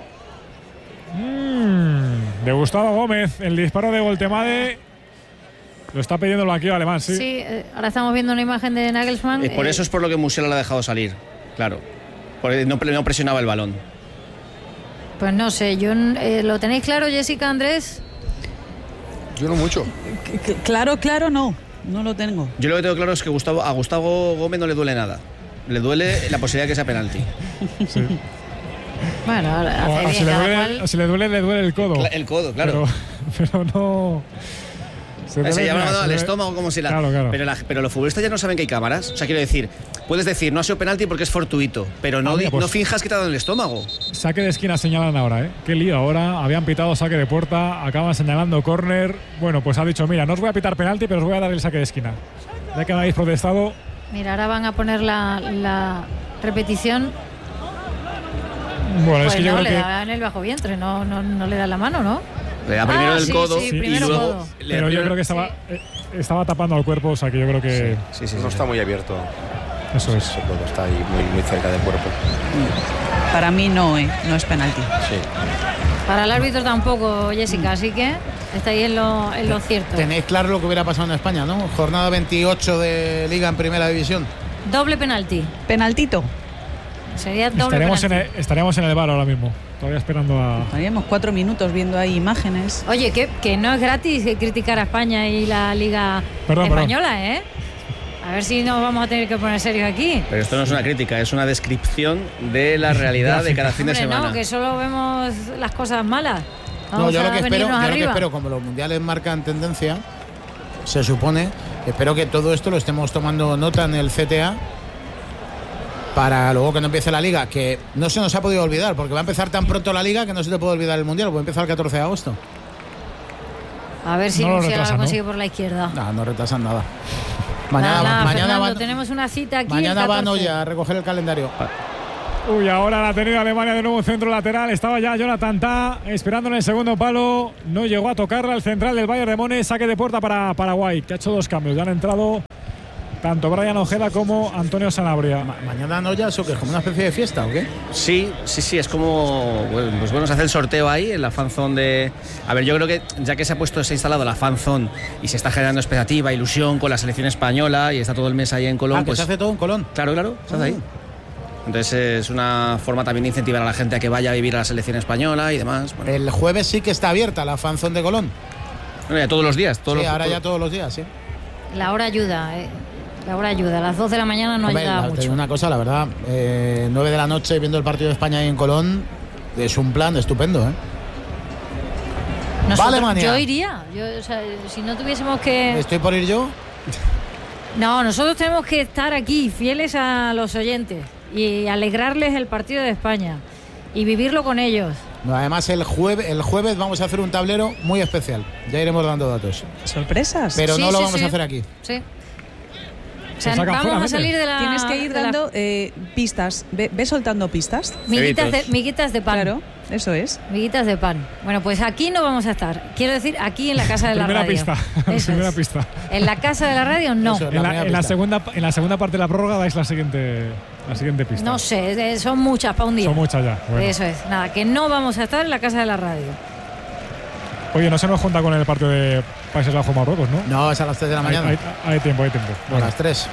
De Gustavo Gómez, el disparo de Goltemade. Lo está pidiendo el banquillo alemán, sí. Sí, ahora estamos viendo una imagen de Nagelsmann. Por eso es por lo que Musiala la ha dejado salir. Claro. Porque no presionaba el balón. Pues no sé, ¿lo tenéis claro, Jessica, Andrés? Yo no mucho. Claro, no lo tengo. Yo lo que tengo claro es que a Gustavo Gómez no le duele nada. Le duele la posibilidad de que sea penalti. Sí. Bueno, hace bien, si le duele el codo. El codo, claro. Pero no... Se llama al estómago como si la... Claro. Pero los futbolistas ya no saben que hay cámaras. O sea, quiero decir, puedes decir, no ha sido penalti porque es fortuito, pero no finjas que te ha dado en el estómago. Saque de esquina señalan ahora, Qué lío ahora. Habían pitado saque de puerta, acaban señalando córner. Bueno, pues ha dicho, mira, no os voy a pitar penalti, pero os voy a dar el saque de esquina. Ya que habéis protestado. Mira, ahora van a poner la repetición. Bueno, pues es que yo creo le que... da en el bajo vientre, no le da la mano, ¿no? Le da primero el codo y luego... codo. Pero yo creo que estaba tapando al cuerpo, o sea que yo creo que... Sí, no está muy abierto. Eso es. Ese codo está ahí muy cerca del cuerpo. Para mí no es penalti. Sí. Para el árbitro tampoco, Jessica, así que está ahí en lo cierto. Tenéis claro lo que hubiera pasado en España, ¿no? Jornada 28 de Liga en Primera División. Doble penalti. Penaltito. Sería doble penalti. Estaríamos en el VAR ahora mismo. Todavía esperando a... Estaríamos 4 minutos viendo ahí imágenes. Oye, que no es gratis criticar a España y la Liga Española, A ver si nos vamos a tener que poner serios aquí. Pero esto no es una crítica, es una descripción de la realidad de cada fin de semana. No, que solo vemos las cosas malas. Yo lo que espero, como los mundiales marcan tendencia, se supone, espero que todo esto lo estemos tomando nota en el CTA para luego que no empiece la liga, que no se nos ha podido olvidar, porque va a empezar tan pronto la liga que no se te puede olvidar el mundial, porque empieza el 14 de agosto. A ver si no lo consigue por la izquierda. No retrasan nada. Mañana tenemos una cita aquí. Mañana van hoy a recoger el calendario. Uy, ahora la ha tenido Alemania de nuevo centro lateral. Estaba ya Jonathan Tah esperando en el segundo palo. No llegó a tocarla el central del Bayern de Múnich. Saque de puerta para Paraguay, que ha hecho 2 cambios. Ya han entrado tanto Brian Ojeda como Antonio Sanabria. ¿Mañana no ya eso que es como una especie de fiesta o qué? Sí, es como... Pues bueno, se hace el sorteo ahí en la fanzone de... A ver, yo creo que ya que se ha instalado la fanzone y se está generando expectativa, ilusión con la selección española y está todo el mes ahí en Colón... pues se hace todo en Colón. Claro, se hace ahí. Entonces es una forma también de incentivar a la gente a que vaya a vivir a la selección española y demás. Bueno. El jueves sí que está abierta la fanzone de Colón. Bueno, ya todos los días. Ya todos los días, sí. La hora ayuda, La hora ayuda. A las 2 de la mañana no ayuda mucho. Te digo una cosa, la verdad, 9 de la noche viendo el partido de España ahí en Colón es un plan estupendo, Alemania. Yo iría. Si no tuviésemos que... ¿Estoy por ir yo? No, nosotros tenemos que estar aquí fieles a los oyentes y alegrarles el partido de España y vivirlo con ellos. Además el jueves vamos a hacer un tablero muy especial. Ya iremos dando datos. ¿Sorpresas? Pero no lo vamos a hacer aquí. Sí. O sea, vamos a salir de la... Tienes que ir dando pistas. Ve soltando pistas. Miguitas de pan. Claro, eso es. Miguitas de pan. Bueno, pues aquí no vamos a estar. Quiero decir, aquí en la casa de la radio. Primera pista. En la casa de la radio, no. Eso, en la segunda parte de la prórroga dais la siguiente pista. No sé, son muchas para un día. Son muchas ya. Bueno. Eso es. Nada, que no vamos a estar en la casa de la radio. Oye, no se nos junta con el partido de Países Bajos-Marruecos, ¿no? No, es a las 3 de la mañana. Hay tiempo. Bueno. A las 3.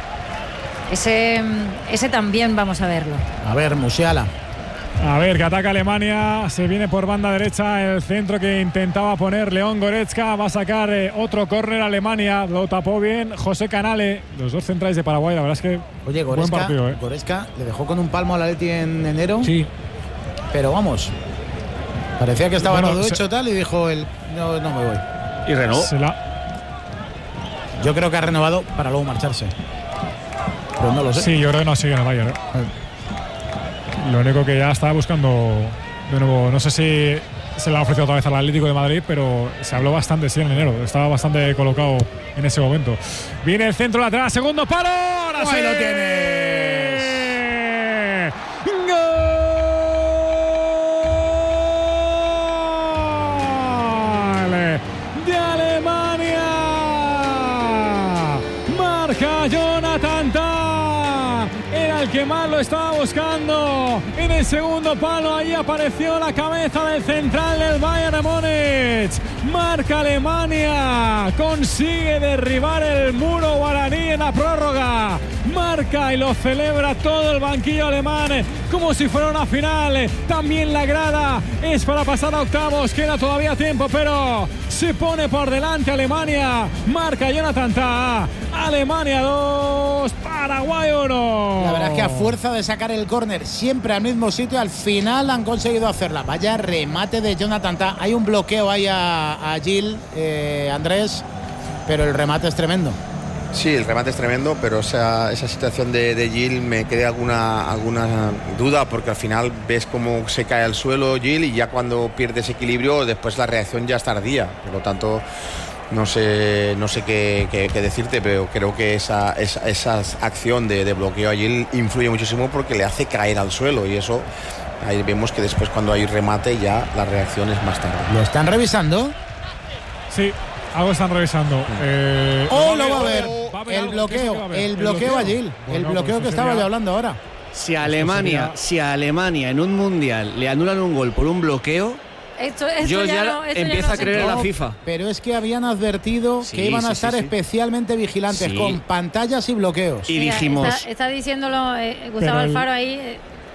Ese también vamos a verlo. A ver, Musiala. A ver, que ataca Alemania. Se viene por banda derecha el centro que intentaba poner León Goretzka. Va a sacar otro córner Alemania. Lo tapó bien José Canale. Los dos centrales de Paraguay. La verdad es que Oye, buen partido, Goretzka le dejó con un palmo al Atleti en enero. Sí. Pero vamos, parecía que estaba todo hecho tal y dijo él, no me voy. Y renovó. Yo creo que ha renovado para luego marcharse. Pero no lo sé. Sí, yo creo que no sigue en el Bayern. Lo único que ya estaba buscando de nuevo, no sé si se le ha ofrecido otra vez al Atlético de Madrid, pero se habló bastante, sí, en enero. Estaba bastante colocado en ese momento. Viene el centro lateral, segundo palo. Ahora sí lo tienes. De Alemania, marca Jonathan Tah, era el que más lo estaba buscando. En el segundo palo ahí apareció la cabeza del central del Bayern de Múnich. Marca Alemania, consigue derribar el muro guaraní en la prórroga. Marca y lo celebra todo el banquillo alemán como si fuera una final. También la grada es para pasar a octavos, queda todavía tiempo, pero se pone por delante Alemania. Marca Jonathan Tah. Alemania 2, Paraguay 1. La verdad es que a fuerza de sacar el córner siempre al mismo sitio, al final han conseguido hacerla. Vaya remate de Jonathan Tah. Hay un bloqueo ahí a Gil, Andrés, pero el remate es tremendo. Sí, el remate es tremendo, pero esa situación de Gil me crea alguna duda, porque al final ves cómo se cae al suelo Gil y ya cuando pierde ese equilibrio después la reacción ya es tardía. Por lo tanto, no sé qué decirte, pero creo que esa acción de bloqueo a Gil influye muchísimo porque le hace caer al suelo, y eso ahí vemos que después cuando hay remate ya la reacción es más tarde. ¿Lo están revisando? Sí. Algo están revisando. Lo va a ver. El bloqueo a Gil. El bloqueo que estaba ya hablando ahora. Si a Alemania en un mundial le anulan un gol por un bloqueo, yo ya empiezo a creer en la FIFA. Pero es que habían advertido que iban a estar especialmente vigilantes con pantallas y bloqueos. Y dijimos. Está diciéndolo Gustavo Alfaro ahí.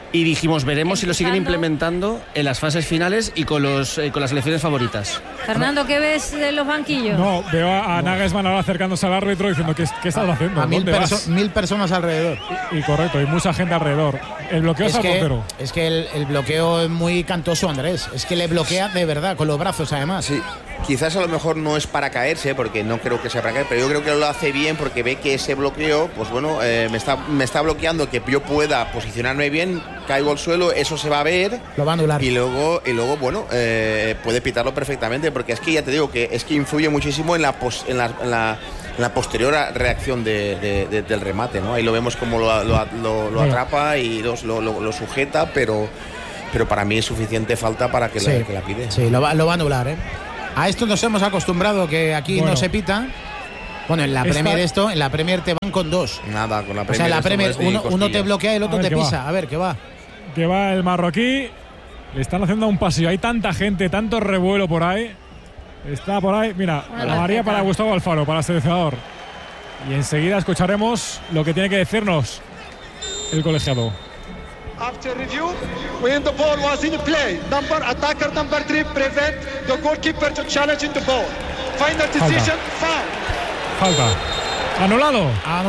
Y dijimos, veremos si lo siguen implementando en las fases finales y con las selecciones favoritas. Fernando, ¿qué ves de los banquillos? No, veo a Nagelsmann ahora acercándose al árbitro diciendo ¿qué estás haciendo? A 1000 personas alrededor. Y correcto, y mucha gente alrededor. El bloqueo es al portero. Es que el bloqueo es muy cantoso, Andrés. Es que le bloquea de verdad, con los brazos además. Sí. Quizás a lo mejor no es para caerse, porque no creo que sea para caer, pero yo creo que lo hace bien porque ve que ese bloqueo, pues bueno, me está bloqueando que yo pueda posicionarme bien, caigo al suelo, eso se va a ver. Lo va a anular. Y luego bueno, puede pitarlo perfectamente, porque es que ya te digo que es que influye muchísimo en la posterior reacción del remate, ¿no? Ahí lo vemos como lo atrapa y lo sujeta, pero para mí es suficiente falta para que la pide. Sí, lo va a anular, ¿eh? A esto nos hemos acostumbrado, que aquí no se pita. Bueno, en la Premier te van con dos. Nada, con la Premier. O sea, en la Premier uno te bloquea y el otro te pisa. A ver, ¿qué va? Que va el marroquí. Le están haciendo un pasillo. Hay tanta gente, tanto revuelo por ahí. Está por ahí. Mira, la María para Gustavo Alfaro, para el seleccionador. Y enseguida escucharemos lo que tiene que decirnos el colegiado. After review, when the ball was in play, attacker number 3 prevent the goalkeeper to challenge the ball. Final decision, foul. Falta. Anulado.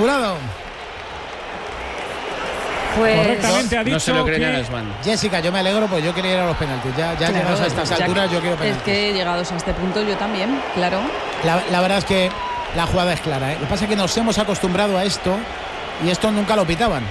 Pues correctamente ha dicho. No se lo cree que... Nagelsmann. Jessica, yo me alegro porque yo quería ir a los penaltis. Ya claro, llegados a estas alturas, yo quiero penaltis. Es que llegados a este punto, yo también, claro. La verdad es que la jugada es clara, ¿eh? Lo que pasa es que nos hemos acostumbrado a esto y esto nunca lo pitaban.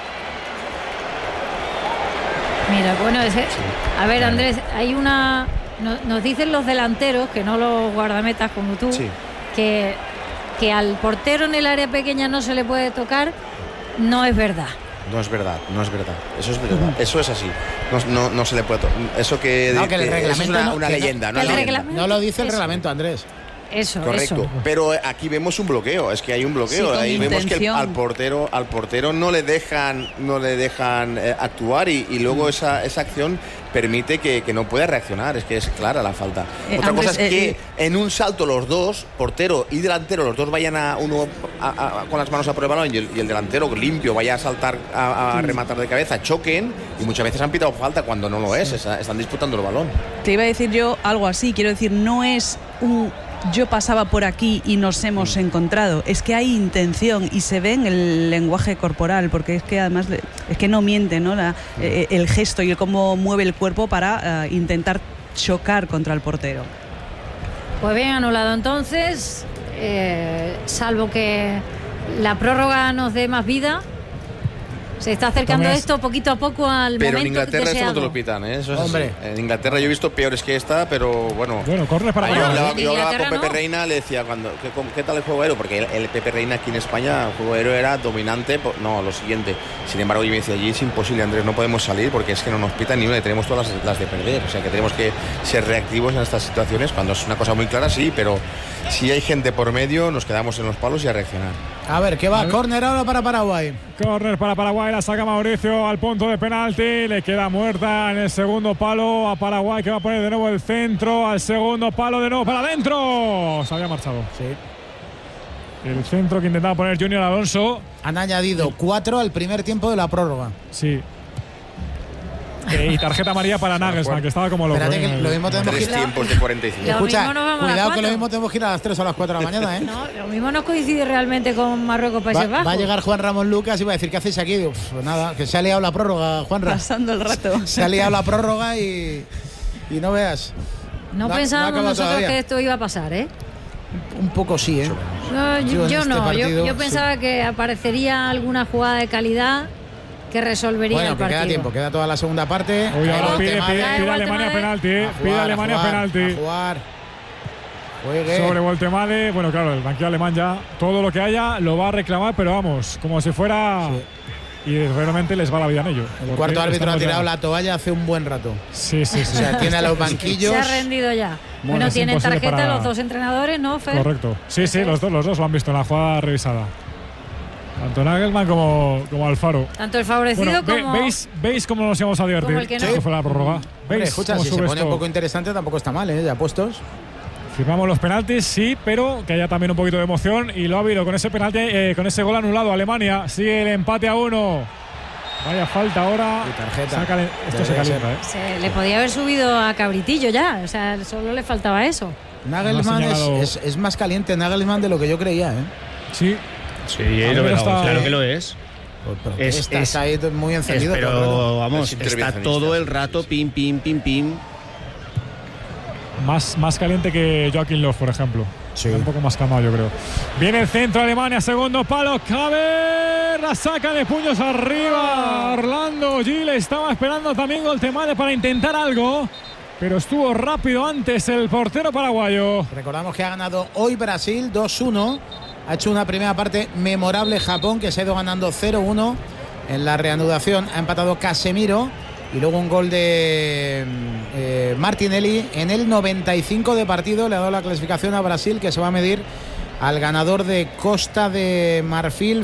Mira, bueno, a ver, Andrés, hay una... Nos dicen los delanteros, que no los guardametas como tú, que al portero en el área pequeña no se le puede tocar. No es verdad. No es verdad. Eso es verdad. Eso es así. No se le puede tocar. Eso que el reglamento es una leyenda. No lo dice el reglamento, Andrés. Eso. Pero aquí vemos un bloqueo, es que hay un bloqueo. Sí, ahí vemos que al portero no le dejan actuar y luego esa acción permite que no pueda reaccionar. Es que es clara la falta. Otra cosa es que en un salto los dos, portero y delantero, los dos vayan con las manos a por el balón y el delantero limpio vaya a saltar a rematar de cabeza, choquen y muchas veces han pitado falta cuando no lo es. Están disputando el balón. Te iba a decir yo algo así, quiero decir, no es un... Yo pasaba por aquí y nos hemos encontrado. Es que hay intención y se ve en el lenguaje corporal, porque es que además es que no miente, ¿no? El gesto y el cómo mueve el cuerpo para intentar chocar contra el portero. Pues bien anulado entonces, salvo que la prórroga nos dé más vida. Se está acercando esto poquito a poco al momento. Pero en Inglaterra esto no te lo pitan, ¿eh? Eso es hombre. Así. En Inglaterra yo he visto peores que esta, pero bueno. Corre para allá. Yo hablaba con Pepe Reina, le decía, ¿qué tal el juego aéreo? Porque el Pepe Reina aquí en España, el juego aéreo era dominante. No, lo siguiente. Sin embargo, yo me decía, allí es imposible, Andrés, no podemos salir porque es que no nos pitan ni una y tenemos todas las de perder. O sea, que tenemos que ser reactivos en estas situaciones. Cuando es una cosa muy clara, sí, pero si hay gente por medio, nos quedamos en los palos y a reaccionar. A ver, ¿qué va? Córner ahora para Paraguay. Córner para Paraguay, la saca Mauricio al punto de penalti, le queda muerta en el segundo palo a Paraguay, que va a poner de nuevo el centro al segundo palo, de nuevo para adentro. Se había marchado. Sí. El centro que intentaba poner Junior Alonso. Han añadido 4 al primer tiempo de la prórroga. Sí. Y tarjeta amarilla para Nagelsmann, que estaba como loco. Espérate, que lo mismo tenemos que ir. 3 tiempos de 45. Escucha, cuidado que lo mismo tenemos que ir a las 3 o a las 4 de la mañana, ¿eh? No, lo mismo no coincide realmente con Marruecos-Países Bajos. Va a llegar Juan Ramón Lucas y va a decir, ¿qué hacéis aquí? Digo, pues nada, que se ha liado la prórroga, Juanra. Pasando el rato. Se ha liado la prórroga y no veas. No pensábamos nosotros que esto iba a pasar, ¿eh? Un poco sí, ¿eh? No, yo no. Yo pensaba que aparecería alguna jugada de calidad que resolvería el partido. Queda tiempo, queda toda la segunda parte. Uy, ahora pide Alemania penalti. Pide Alemania penalti. A jugar. Juegue. Sobre Woltemade. Bueno, claro, el banquillo alemán ya todo lo que haya lo va a reclamar, pero vamos, como si fuera... Sí. Y realmente les va la vida en ello. El cuarto árbitro ha tirado la toalla hace un buen rato. Sí. O sea, tiene a los banquillos. Se ha rendido ya. Bueno, tienen tarjeta los dos entrenadores, ¿no, Fer? Correcto. Sí, los dos lo han visto en la jugada revisada. Tanto Nagelsmann como Alfaro. Tanto el favorecido como... ¿Veis cómo nos íbamos a divertir? Como el que no. Que fue la prórroga. ¿Veis? Escucha, si se pone un poco interesante tampoco está mal, ¿eh? Ya puestos. Firmamos los penaltis, sí, pero que haya también un poquito de emoción. Y lo ha habido con ese penalti, con ese gol anulado. Alemania sigue el empate a 1. Vaya falta ahora. Y tarjeta. Esto se calienta, ¿eh? Se le podía haber subido a Cabritillo ya. O sea, solo le faltaba eso. Nagelsmann es más caliente Nagelsmann de lo que yo creía, ¿eh? Sí. Sí, claro que lo es. Estás ahí muy encendido. Pero vamos, está todo el rato pim. Más caliente que Joachim Löw, por ejemplo. Sí. Un poco más calmado, yo creo. Viene el centro Alemania, segundo palo. Cabe la saca de puños arriba. Orlando Gil estaba esperando también Goltemade para intentar algo, pero estuvo rápido antes el portero paraguayo. Recordamos que ha ganado hoy Brasil 2-1. Ha hecho una primera parte memorable Japón, que se ha ido ganando 0-1. En la reanudación ha empatado Casemiro. Y luego un gol de Martinelli en el 95 de partido. Le ha dado la clasificación a Brasil, que se va a medir al ganador de Costa de Marfil